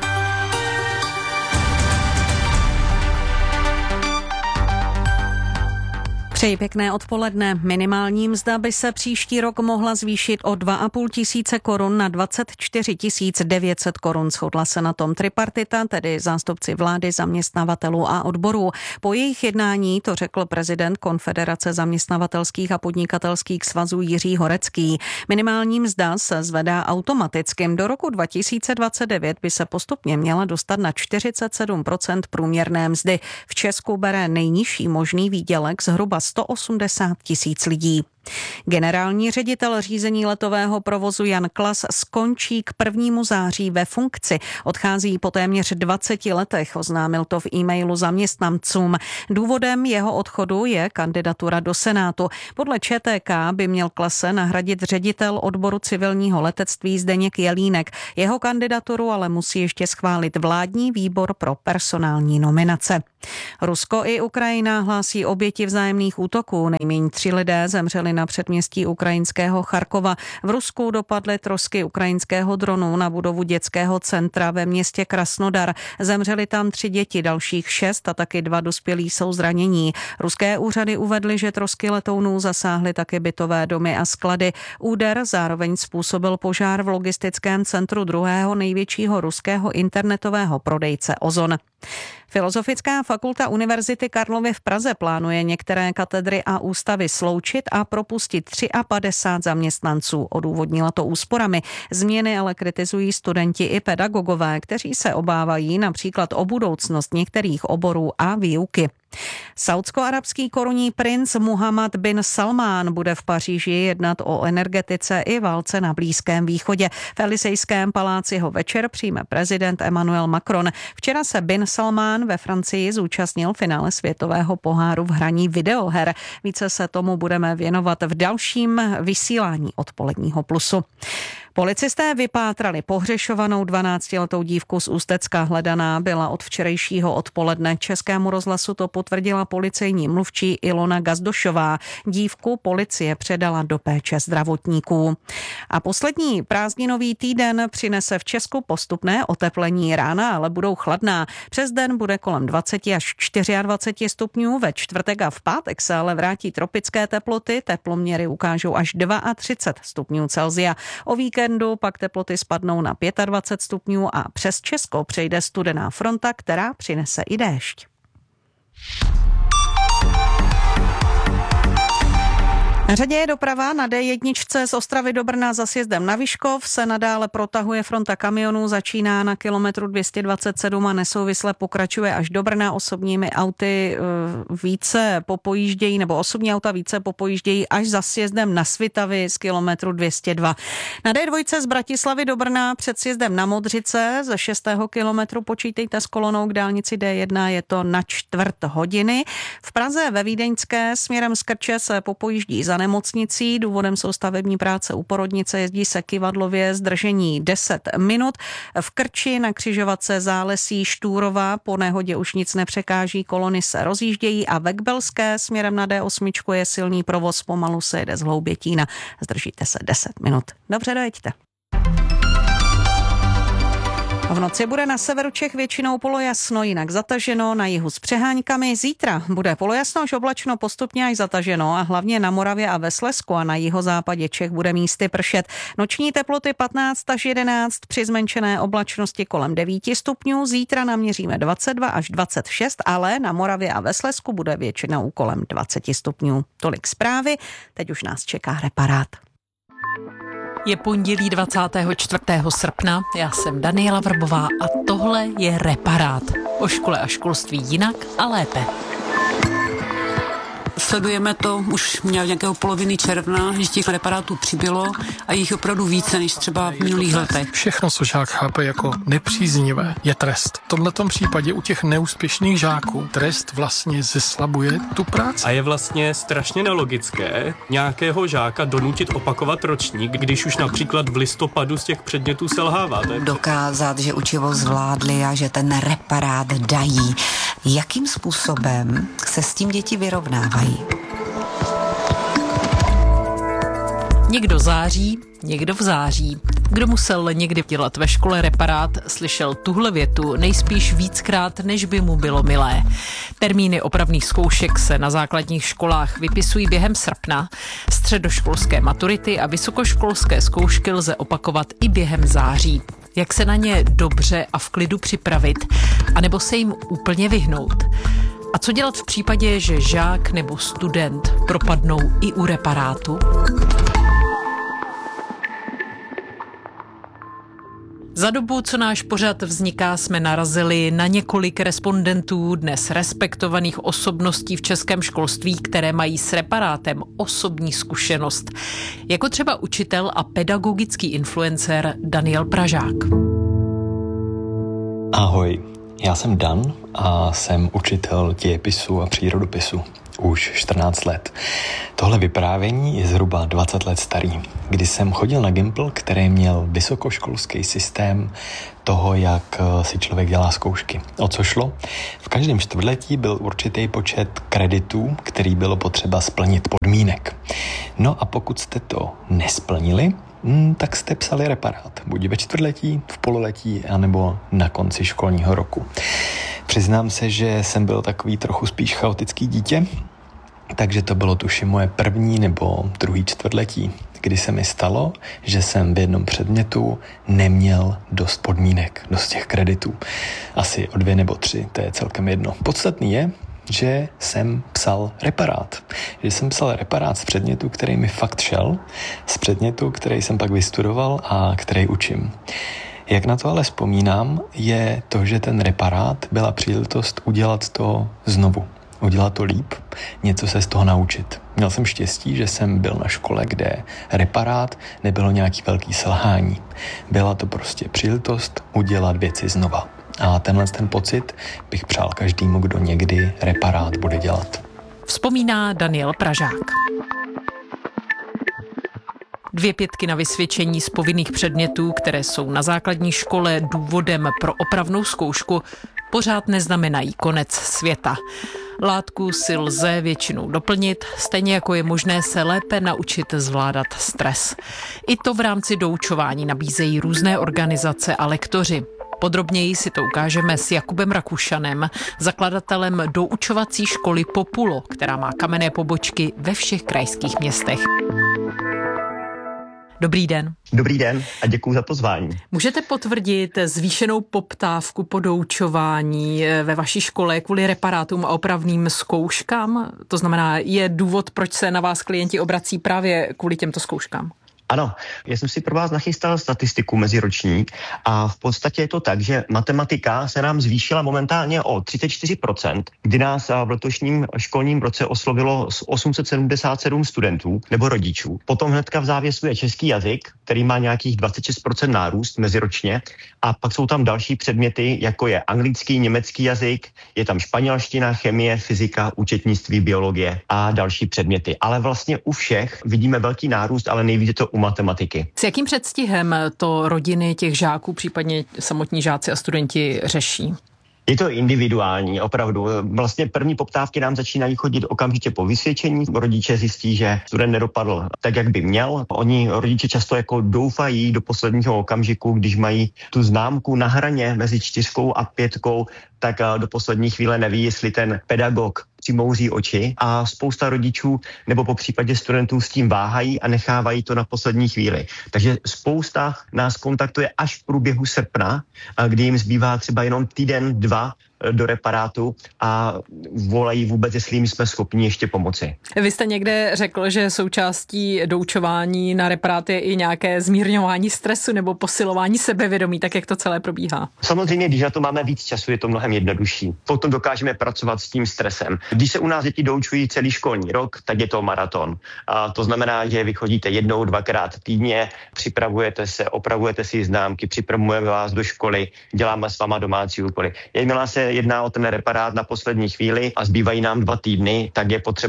Přeji Přeji pěkné odpoledne. Minimální mzda by se příští rok mohla zvýšit o 2,5 tisíce korun na 24 900 korun. Shodla se na tom tripartita, tedy zástupci vlády, zaměstnavatelů a odborů. Po jejich jednání to řekl prezident Konfederace zaměstnavatelských a podnikatelských svazů Jiří Horecký. Minimální mzda se zvedá automaticky. Do roku 2029 by se postupně měla dostat na 47% průměrné mzdy. V Česku bere nejnižší možný výdělek zhruba 180 tisíc lidí. Generální ředitel řízení letového provozu Jan Klas skončí k 1. září ve funkci. Odchází po téměř 20 letech, oznámil to v e-mailu zaměstnancům. Důvodem jeho odchodu je kandidatura do Senátu. Podle ČTK by měl Klase nahradit ředitel odboru civilního letectví Zdeněk Jelínek. Jeho kandidaturu ale musí ještě schválit vládní výbor pro personální nominace. Rusko i Ukrajina hlásí oběti vzájemných útoků. Nejméně 3 lidé zemřeli na předměstí ukrajinského Charkova. V Rusku dopadly trosky ukrajinského dronu na budovu dětského centra ve městě Krasnodar. Zemřeli tam 3 děti, dalších 6 a taky 2 dospělí jsou zranění. Ruské úřady uvedly, že trosky letounů zasáhly taky bytové domy a sklady. Úder zároveň způsobil požár v logistickém centru druhého největšího ruského internetového prodejce Ozon. Filozofická fakulta Univerzity Karlovy v Praze plánuje některé katedry a ústavy sloučit a propustit 53 zaměstnanců. Odůvodnila to úsporami. Změny ale kritizují studenti i pedagogové, kteří se obávají například o budoucnost některých oborů a výuky. Saúdsko-arabský korunní princ Muhammad bin Salmán bude v Paříži jednat o energetice i válce na Blízkém východě. V Elysejském paláci ho večer přijme prezident Emmanuel Macron. Včera se bin Salmán ve Francii zúčastnil finále světového poháru v hraní videoher. Více se tomu budeme věnovat v dalším vysílání Odpoledního plusu. Policisté vypátrali pohřešovanou 12letou dívku z Ústecka. Hledaná byla od včerejšího odpoledne. Českému rozhlasu to potvrdila policejní mluvčí Ilona Gazdošová. Dívku policie předala do péče zdravotníků. A poslední prázdninový týden přinese v Česku postupné oteplení. Rána ale budou chladná. Přes den bude kolem 20 až 24 stupňů. Ve čtvrtek a v pátek se ale vrátí tropické teploty. Teploměry ukážou až 32 stupňů Celsia. O víkendu pak teploty spadnou na 25 stupňů a přes Česko přejde studená fronta, která přinese i déšť. Na řadě je doprava. Na D1 z Ostravy do Brna za sjezdem na Vyškov se nadále protahuje fronta kamionů, začíná na kilometru 227 a nesouvisle pokračuje až do Brna. Osobními auty více popojíždějí, nebo osobní auta více popojíždějí až za sjezdem na Svitavy z kilometru 202. Na D2 z Bratislavy do Brna před sjezdem na Modřice ze 6. kilometru počítejte s kolonou k dálnici D1, je to na 1/4 hodiny. V Praze ve Vídeňské směrem z Krče se popojíždí za nemocnicí. Důvodem jsou stavební práce u porodnice, jezdí se Kyvadlově, zdržení 10 minut. V Krči na křižovatce Zálesí Štúrova po nehodě už nic nepřekáží, kolony se rozjíždějí a ve Kbelské směrem na D8 je silný provoz, pomalu se jede z Hloubětína. Zdržíte se 10 minut. Dobře, dojeďte. V noci bude na severu Čech většinou polojasno, jinak zataženo, na jihu s přeháňkami. Zítra bude polojasno až oblačno, postupně až zataženo a hlavně na Moravě a ve Slezsku a na jihozápadě Čech bude místy pršet. Noční teploty 15 až 11, při zmenšené oblačnosti kolem 9 stupňů. Zítra naměříme 22 až 26, ale na Moravě a ve Slezsku bude většinou kolem 20 stupňů. Tolik zprávy, teď už nás čeká reparát. Je pondělí 24. srpna, já jsem Daniela Vrbová a tohle je Reparát. O škole a školství jinak a lépe. Sledujeme to už nějakého poloviny června, že těch reparátů přibylo a jich opravdu více než třeba v minulých letech. Všechno, co žák chápe jako nepříznivé, je trest. V tomhletom případě u těch neúspěšných žáků trest vlastně zeslabuje tu práci. A je vlastně strašně nelogické nějakého žáka donutit opakovat ročník, když už například v listopadu z těch předmětů selhává. Dokázat, že učivo zvládli a že ten reparát dají. Jakým způsobem se s tím děti vyrovnávají? Někdo září, někdo v září. Kdo musel někdy dělat ve škole reparát, slyšel tuhle větu nejspíš víckrát, než by mu bylo milé. Termíny opravných zkoušek se na základních školách vypisují během srpna. Středoškolské maturity a vysokoškolské zkoušky lze opakovat i během září. Jak se na ně dobře a v klidu připravit, anebo se jim úplně vyhnout? A co dělat v případě, že žák nebo student propadnou i u reparátu? Za dobu, co náš pořad vzniká, jsme narazili na několik respondentů, dnes respektovaných osobností v českém školství, které mají s reparátem osobní zkušenost. Jako třeba učitel a pedagogický influencer Daniel Pražák. Ahoj, já jsem Dan a jsem učitel dějepisu a přírodopisu. Už 14 let. Tohle vyprávění je zhruba 20 let starý, kdy jsem chodil na Gimpl, který měl vysokoškolský systém toho, jak si člověk dělá zkoušky. O co šlo? V každém čtvrtletí byl určitý počet kreditů, který bylo potřeba splnit podmínek. No a pokud jste to nesplnili, tak jste psali reparát. Buď ve čtvrtletí, v pololetí, anebo na konci školního roku. Přiznám se, že jsem byl takový trochu spíš chaotický dítě, takže to bylo tuším moje první nebo druhý čtvrtletí, kdy se mi stalo, že jsem v jednom předmětu neměl dost podmínek, dost těch kreditů. Asi o 2 nebo 3, to je celkem jedno. Podstatný je, že jsem psal reparát. Že jsem psal reparát z předmětu, který mi fakt šel, z předmětu, který jsem pak vystudoval a který učím. Jak na to ale vzpomínám, je to, že ten reparát byla příležitost udělat to znovu. Udělat to líp, něco se z toho naučit. Měl jsem štěstí, že jsem byl na škole, kde reparát nebylo nějaký velký selhání. Byla to prostě příležitost udělat věci znova. A ten pocit bych přál každému, kdo někdy reparát bude dělat. Vzpomíná Daniel Pražák. 2 pětky na vysvědčení z povinných předmětů, které jsou na základní škole důvodem pro opravnou zkoušku, pořád neznamenají konec světa. Látku si lze většinou doplnit, stejně jako je možné se lépe naučit zvládat stres. I to v rámci doučování nabízejí různé organizace a lektoři. Podrobněji si to ukážeme s Jakubem Rakušanem, zakladatelem doučovací školy Populo, která má kamenné pobočky ve všech krajských městech. Dobrý den. Dobrý den a děkuji za pozvání. Můžete potvrdit zvýšenou poptávku po doučování ve vaší škole kvůli reparátům a opravným zkouškám? To znamená, je důvod, proč se na vás klienti obrací právě kvůli těmto zkouškám? Ano, já jsem si pro vás nachystal statistiku meziročník a v podstatě je to tak, že matematika se nám zvýšila momentálně o 34%, kdy nás v letošním školním roce oslovilo 877 studentů nebo rodičů. Potom hnedka v závěsu je český jazyk, který má nějakých 26% nárůst meziročně a pak jsou tam další předměty, jako je anglický, německý jazyk, je tam španělština, chemie, fyzika, účetnictví, biologie a další předměty. Ale vlastně u všech vidíme velký nárůst, ale nejvíce to u matematiky. S jakým předstihem to rodiny těch žáků, případně samotní žáci a studenti řeší? Je to individuální, opravdu. Vlastně první poptávky nám začínají chodit okamžitě po vysvědčení. Rodiče zjistí, že student nedopadl tak, jak by měl. Oni rodiče často jako doufají do posledního okamžiku, když mají tu známku na hraně mezi 4 a 5, tak do poslední chvíle neví, jestli ten pedagog přimouří oči a spousta rodičů nebo po případě studentů s tím váhají a nechávají to na poslední chvíli. Takže spousta nás kontaktuje až v průběhu srpna, kdy jim zbývá třeba jenom týden, 2 do reparátu a volají vůbec, jestli jim jsme schopni ještě pomoci. Vy jste někde řekl, že součástí doučování na reparát je i nějaké zmírňování stresu nebo posilování sebevědomí, tak jak to celé probíhá? Samozřejmě, když na to máme víc času, je to mnohem jednodušší. Potom dokážeme pracovat s tím stresem. Když se u nás děti doučují celý školní rok, tak je to maraton. A to znamená, že vy chodíte 1, 2krát týdně, připravujete se, opravujete si známky, připravujeme vás do školy, děláme s váma domácí úkoly. Jakmile se jedná o ten reparát na poslední chvíli a zbývají nám 2 týdny, tak je potřeba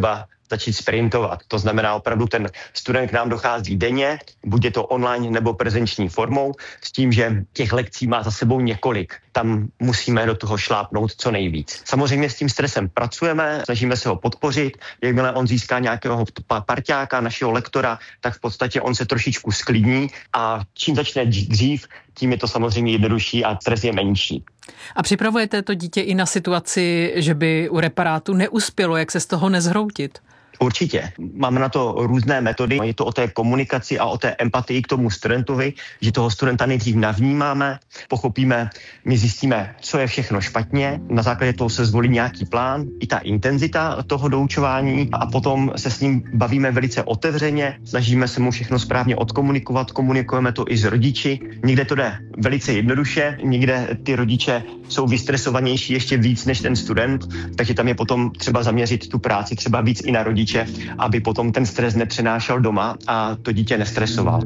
začít sprintovat. To znamená opravdu ten student k nám dochází denně, buď je to online nebo prezenční formou, s tím, že těch lekcí má za sebou několik. Tam musíme do toho šlápnout co nejvíc. Samozřejmě s tím stresem pracujeme, snažíme se ho podpořit. Jakmile on získá nějakého parťáka, našeho lektora, tak v podstatě on se trošičku sklidní a čím začne dřív, tím je to samozřejmě jednodušší a stres je menší. A připravujete to dítě i na situaci, že by u reparátu neuspělo, jak se z toho nezhroutit? Určitě. Máme na to různé metody. Je to o té komunikaci a o té empatii k tomu studentovi, že toho studenta nejdřív navnímáme, pochopíme, my zjistíme, co je všechno špatně. Na základě toho se zvolí nějaký plán, i ta intenzita toho doučování a potom se s ním bavíme velice otevřeně, snažíme se mu všechno správně odkomunikovat, komunikujeme to i s rodiči. Někde to jde velice jednoduše, někde ty rodiče jsou vystresovanější ještě víc než ten student, takže tam je potom třeba zaměřit tu práci třeba víc i na rodiče, aby potom ten stres nepřenášel doma a to dítě nestresoval.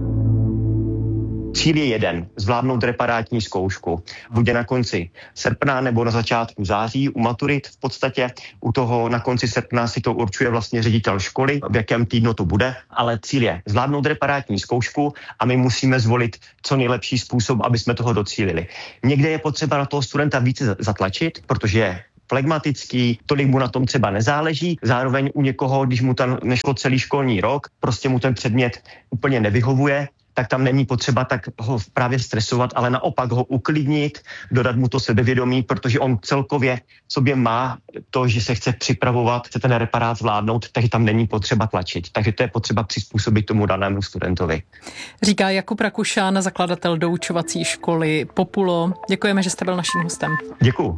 Cíl je jeden, zvládnout reparátní zkoušku. Bude na konci srpna nebo na začátku září u maturit v podstatě. U toho na konci srpna si to určuje vlastně ředitel školy, v jakém týdnu to bude, ale cíl je zvládnout reparátní zkoušku a my musíme zvolit co nejlepší způsob, aby jsme toho docílili. Někde je potřeba na toho studenta více zatlačit, protože je flegmatický, tolik mu na tom třeba nezáleží. Zároveň u někoho, když mu tam nešlo celý školní rok, prostě mu ten předmět úplně nevyhovuje, tak tam není potřeba tak ho právě stresovat, ale naopak ho uklidnit, dodat mu to sebevědomí, protože on celkově v sobě má to, že se chce připravovat, chce ten reparát zvládnout, takže tam není potřeba tlačit. Takže to je potřeba přizpůsobit tomu danému studentovi. Říká Jakub Rakušan, zakladatel doučovací školy Populo. Děkujeme, že jste byl naším hostem. Děkuju.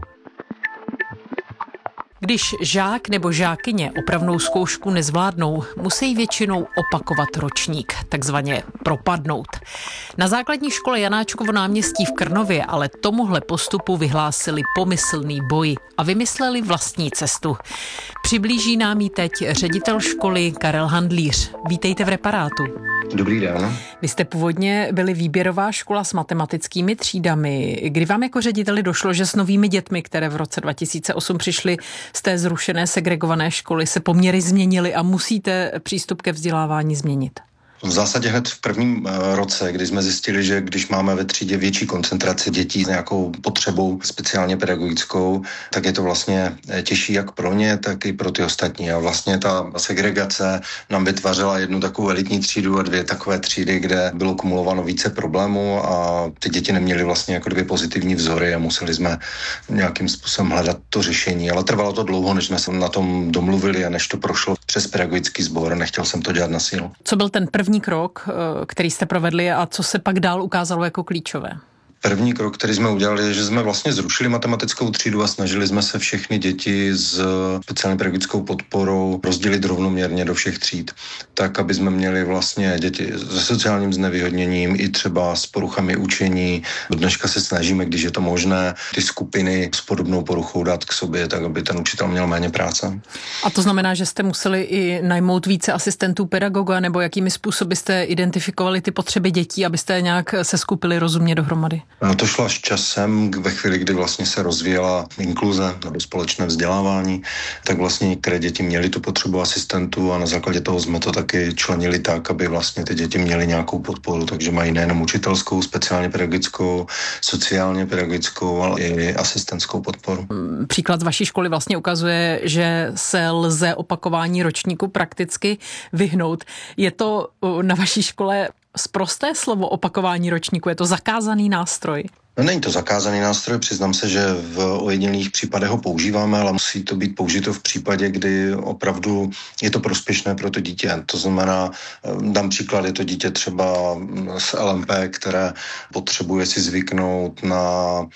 Když žák nebo žákyně opravnou zkoušku nezvládnou, musí většinou opakovat ročník, takzvaně propadnout. Na základní škole Janáčkovo náměstí v Krnově ale tomuhle postupu vyhlásili pomyslný boj a vymysleli vlastní cestu. Přiblíží nám ji teď ředitel školy Karel Handlíř. Vítejte v Reparátu. Dobrý den. Vy jste původně byli výběrová škola s matematickými třídami. Kdy vám jako řediteli došlo, že s novými dětmi, které v roce 2008 přišly z té zrušené segregované školy, se poměry změnily a musíte přístup ke vzdělávání změnit? V zásadě hned v prvním roce, kdy jsme zjistili, že když máme ve třídě větší koncentraci dětí s nějakou potřebou speciálně pedagogickou, tak je to vlastně těžší jak pro ně, tak i pro ty ostatní. A vlastně ta segregace nám vytvářela jednu takovou elitní třídu a dvě takové třídy, kde bylo kumulováno více problémů a ty děti neměly vlastně jako dvě pozitivní vzory a museli jsme nějakým způsobem hledat to řešení. Ale trvalo to dlouho, než jsme se na tom domluvili a než to prošlo přes pedagogický sbor. Nechtěl jsem to dělat na sílu. Co byl ten první krok, který jste provedli a co se pak dál ukázalo jako klíčové? První krok, který jsme udělali, je, že jsme vlastně zrušili matematickou třídu a snažili jsme se všechny děti s speciální pedagogickou podporou rozdělit rovnoměrně do všech tříd, tak, aby jsme měli vlastně děti se sociálním znevýhodněním i třeba s poruchami učení. Do dneška se snažíme, když je to možné, ty skupiny s podobnou poruchou dát k sobě, tak, aby ten učitel měl méně práce. A to znamená, že jste museli i najmout více asistentů pedagoga, nebo jakými způsoby jste identifikovali ty potřeby dětí, abyste nějak se skupili rozumně dohromady? No to šlo až časem, ve chvíli, kdy vlastně se rozvíjela inkluze nebo společné vzdělávání, tak vlastně některé děti měly tu potřebu asistentů a na základě toho jsme to taky členili tak, aby vlastně ty děti měly nějakou podporu, takže mají nejenom učitelskou, speciálně pedagogickou, sociálně pedagogickou, ale i asistentskou podporu. Příklad z vaší školy vlastně ukazuje, že se lze opakování ročníku prakticky vyhnout. Je to na vaší škole sprosté slovo opakování ročníku? Je to zakázaný nástroj? No, není to zakázaný nástroj, přiznám se, že v ojedinělých případech ho používáme, ale musí to být použito v případě, kdy opravdu je to prospěšné pro to dítě. To znamená, dám příklad, je to dítě třeba z LMP, které potřebuje si zvyknout na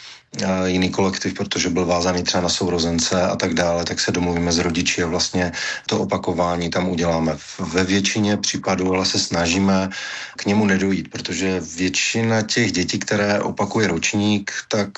jiný kolektiv, protože byl vázaný třeba na sourozence a tak dále, tak se domluvíme s rodiči a vlastně to opakování tam uděláme. Ve většině případů ale se snažíme k němu nedojít, protože většina těch dětí, které opakuje ročník, ročník, tak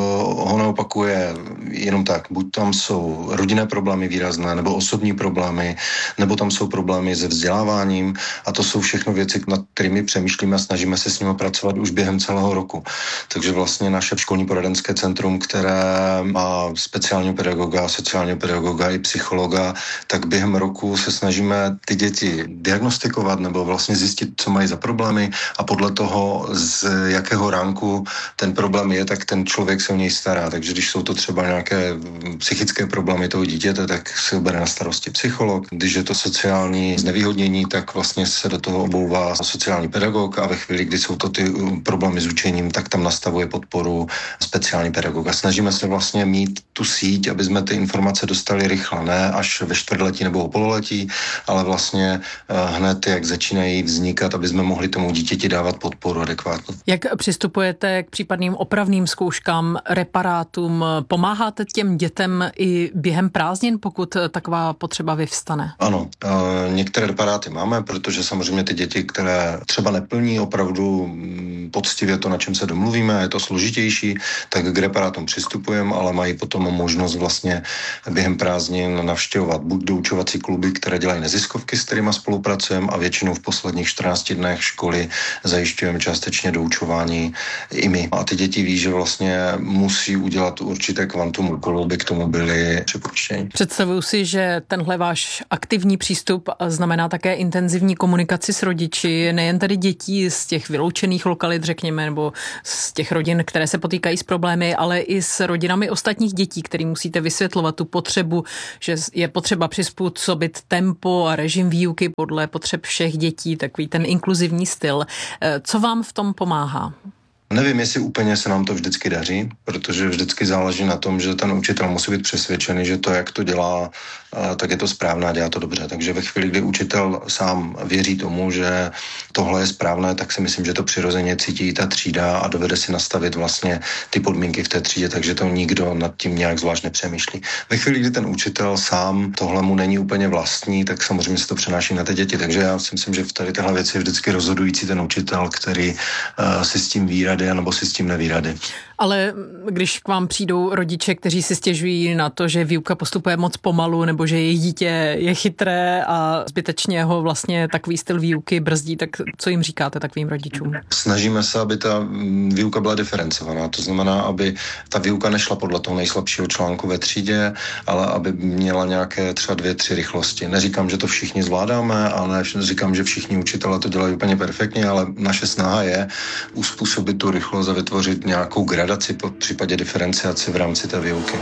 ho neopakuje jenom tak. Buď tam jsou rodinné problémy výrazné, nebo osobní problémy, nebo tam jsou problémy se vzděláváním a to jsou všechno věci, nad kterými přemýšlíme a snažíme se s nimi pracovat už během celého roku. Takže vlastně naše školní poradenské centrum, které má speciálního pedagoga, sociálního pedagoga i psychologa, tak během roku se snažíme ty děti diagnostikovat nebo vlastně zjistit, co mají za problémy a podle toho, z jakého ránku ten problém je, tak ten člověk se o něj stará. Takže když jsou to třeba nějaké psychické problémy toho dítěte, tak se bere na starosti psycholog. Když je to sociální znevýhodnění, tak vlastně se do toho obouvá sociální pedagog a ve chvíli, kdy jsou to ty problémy s učením, tak tam nastavuje podporu speciální pedagog. A snažíme se vlastně mít tu síť, aby jsme ty informace dostali rychle, ne až ve čtvrtletí nebo o pololetí, ale vlastně hned, jak začínají vznikat, aby jsme mohli tomu dítěti dávat podporu adekvátní. Jak přistupujete k případným opravným zkouškám, reparátům? Pomáháte těm dětem i během prázdnin, pokud taková potřeba vyvstane? Ano, některé reparáty máme, protože samozřejmě ty děti, které třeba neplní opravdu poctivě to, na čem se domluvíme, je to složitější, tak k reparátům přistupujeme, ale mají potom možnost vlastně během prázdnin navštěvovat buď doučovací kluby, které dělají neziskovky, s kterými spolupracujeme a většinou v posledních 14 dnech školy zajišťujeme částečně doučování i my. A ty děti ví, že vlastně musí udělat určité kvantum úkolů, by k tomu byly připuštěni. Představuju si, že tenhle váš aktivní přístup znamená také intenzivní komunikaci s rodiči, nejen tedy dětí z těch vyloučených lokalit, řekněme, nebo z těch rodin, které se potýkají s problémy, ale i s rodinami ostatních dětí, kterým musíte vysvětlovat tu potřebu, že je potřeba přizpůsobit tempo a režim výuky podle potřeb všech dětí, takový ten inkluzivní styl. Co vám v tom pomáhá? Nevím, jestli úplně se nám to vždycky daří, protože vždycky záleží na tom, že ten učitel musí být přesvědčený, že to, jak to dělá, tak je to správné a dělá to dobře. Takže ve chvíli, kdy učitel sám věří tomu, že tohle je správné, tak si myslím, že to přirozeně cítí ta třída a dovede si nastavit vlastně ty podmínky v té třídě, takže to nikdo nad tím nějak zvlášť nepřemýšlí. Ve chvíli, kdy ten učitel sám tohle mu není úplně vlastní, tak samozřejmě se to přenáší na ty děti. Takže já si myslím, že v tady téhle věci je vždycky rozhodující ten učitel, který si s tím ví rady nebo si s tím neví rady. Ale když k vám přijdou rodiče, kteří si stěžují na to, že výuka postupuje moc pomalu, nebo že jejich dítě je chytré a zbytečně ho vlastně takový styl výuky brzdí, tak co jim říkáte takovým rodičům? Snažíme se, aby ta výuka byla diferencovaná. To znamená, aby ta výuka nešla podle toho nejslabšího článku ve třídě, ale aby měla nějaké třeba 2-3 rychlosti. Neříkám, že to všichni zvládáme, ale neříkám, že všichni učitelé to dělají úplně perfektně, ale naše snaha je uspůsobit tu rychlost a vytvořit nějakou gradaci po případě diferenciaci v rámci té výuky.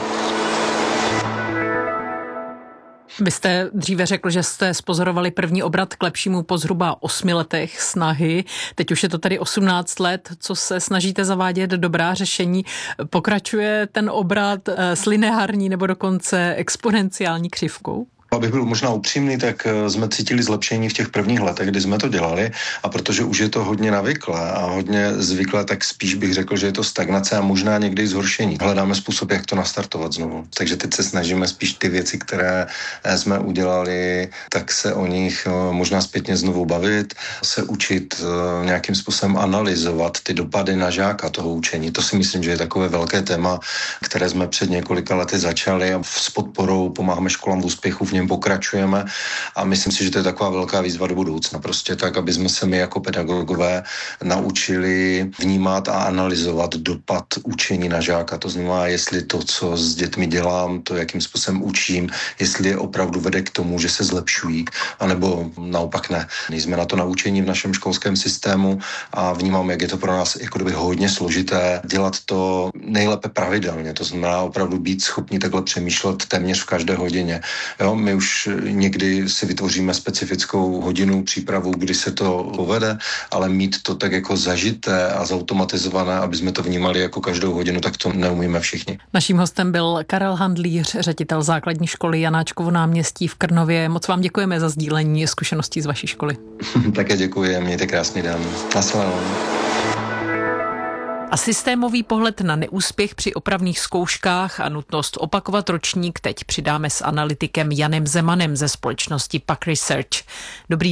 Vy jste dříve řekl, že jste spozorovali první obrat k lepšímu po zhruba 8 letech snahy. Teď už je to tady 18 let, co se snažíte zavádět dobrá řešení. Pokračuje ten obrat s lineární nebo dokonce exponenciální křivkou? Abych byl možná upřímný, tak jsme cítili zlepšení v těch prvních letech, kdy jsme to dělali a protože už je to hodně navyklé a hodně zvyklé, tak spíš bych řekl, že je to stagnace a možná někdy zhoršení. Hledáme způsob, jak to nastartovat znovu. Takže teď se snažíme spíš ty věci, které jsme udělali, tak se o nich možná zpětně znovu bavit, se učit nějakým způsobem analyzovat ty dopady na žáka toho učení. To si myslím, že je takové velké téma, které jsme před několika lety začali a s podporou pomáháme školám v úspěchu, v něm pokračujeme a myslím si, že to je taková velká výzva do budoucna. Prostě tak, aby jsme se my jako pedagogové naučili vnímat a analyzovat dopad učení na žáka. To znamená, jestli to, co s dětmi dělám, to, jakým způsobem učím, jestli je opravdu vede k tomu, že se zlepšují, anebo naopak ne. Jsme na to naučení v našem školském systému a vnímám, jak je to pro nás jako doby hodně složité dělat to nejlépe pravidelně. To znamená opravdu být schopni takhle přemýšlet téměř v každé hodině. Jo, my už někdy si vytvoříme specifickou hodinu přípravu, kdy se to povede, ale mít to tak jako zažité a zautomatizované, aby jsme to vnímali jako každou hodinu, tak to neumíme všichni. Naším hostem byl Karel Handlíř, ředitel základní školy Janáčkovo náměstí v Krnově. Moc vám děkujeme za sdílení zkušeností z vaší školy. Také děkuji, mějte krásný den. Nasledanou. A systémový pohled na neúspěch při opravných zkouškách a nutnost opakovat ročník teď přidáme s analytikem Janem Zemanem ze společnosti PAK Research. Dobrý den.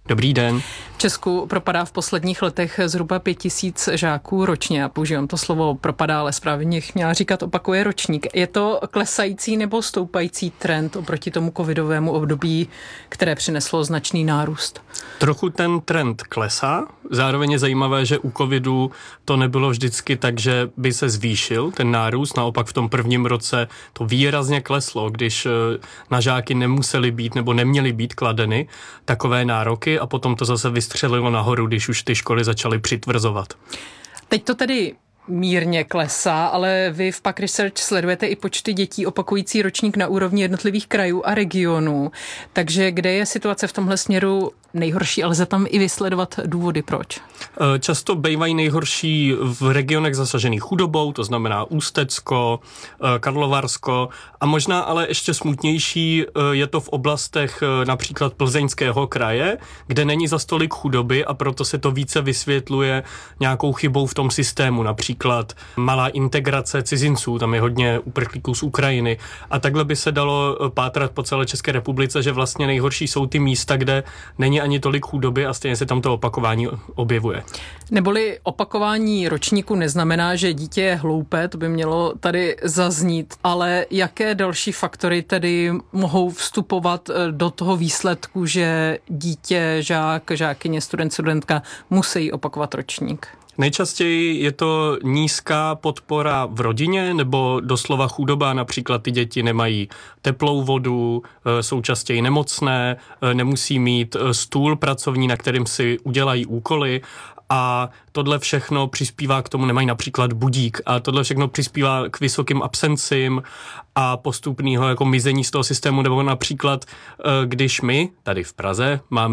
Dobrý den. V Česku propadá v posledních letech zhruba 5000 žáků ročně. A používám to slovo propadá, ale správně měla říkat opakuje ročník. Je to klesající nebo stoupající trend oproti tomu covidovému období, které přineslo značný nárůst? Trochu ten trend klesá. Zároveň je zajímavé, že u covidu to nebylo vždycky tak, že by se zvýšil ten nárůst. Naopak v tom prvním roce to výrazně kleslo, když na žáky nemuseli být nebo neměly být kladeny takové nároky a potom to zase vystřelilo nahoru, když už ty školy začaly přitvrzovat. Teď to tedy mírně klesá, ale vy v PAQ Research sledujete i počty dětí opakující ročník na úrovni jednotlivých krajů a regionů. Takže kde je situace v tomhle směru nejhorší, ale lze tam i vysledovat důvody, proč? Často bývají nejhorší v regionech zasažených chudobou, to znamená Ústecko, Karlovarsko a možná ale ještě smutnější je to v oblastech například Plzeňského kraje, kde není zas tolik chudoby a proto se to více vysvětluje nějakou chybou v tom systému, například malá integrace cizinců, tam je hodně uprchlíků z Ukrajiny a takhle by se dalo pátrat po celé České republice, že vlastně nejhorší jsou ty místa, kde není ani tolik chudoby a stejně se tam to opakování objevuje. Neboli opakování ročníku neznamená, že dítě je hloupé, to by mělo tady zaznít, ale jaké další faktory tedy mohou vstupovat do toho výsledku, že dítě, žák, žákyně, student, studentka musí opakovat ročník? Nejčastěji je to nízká podpora v rodině nebo doslova chudoba, například ty děti nemají teplou vodu, jsou častěji nemocné, nemusí mít stůl pracovní, na kterým si udělají úkoly a tohle všechno přispívá k tomu, nemají například budík a tohle všechno přispívá k vysokým absencím a postupného jako mizení z toho systému, nebo například, když my tady v Praze máme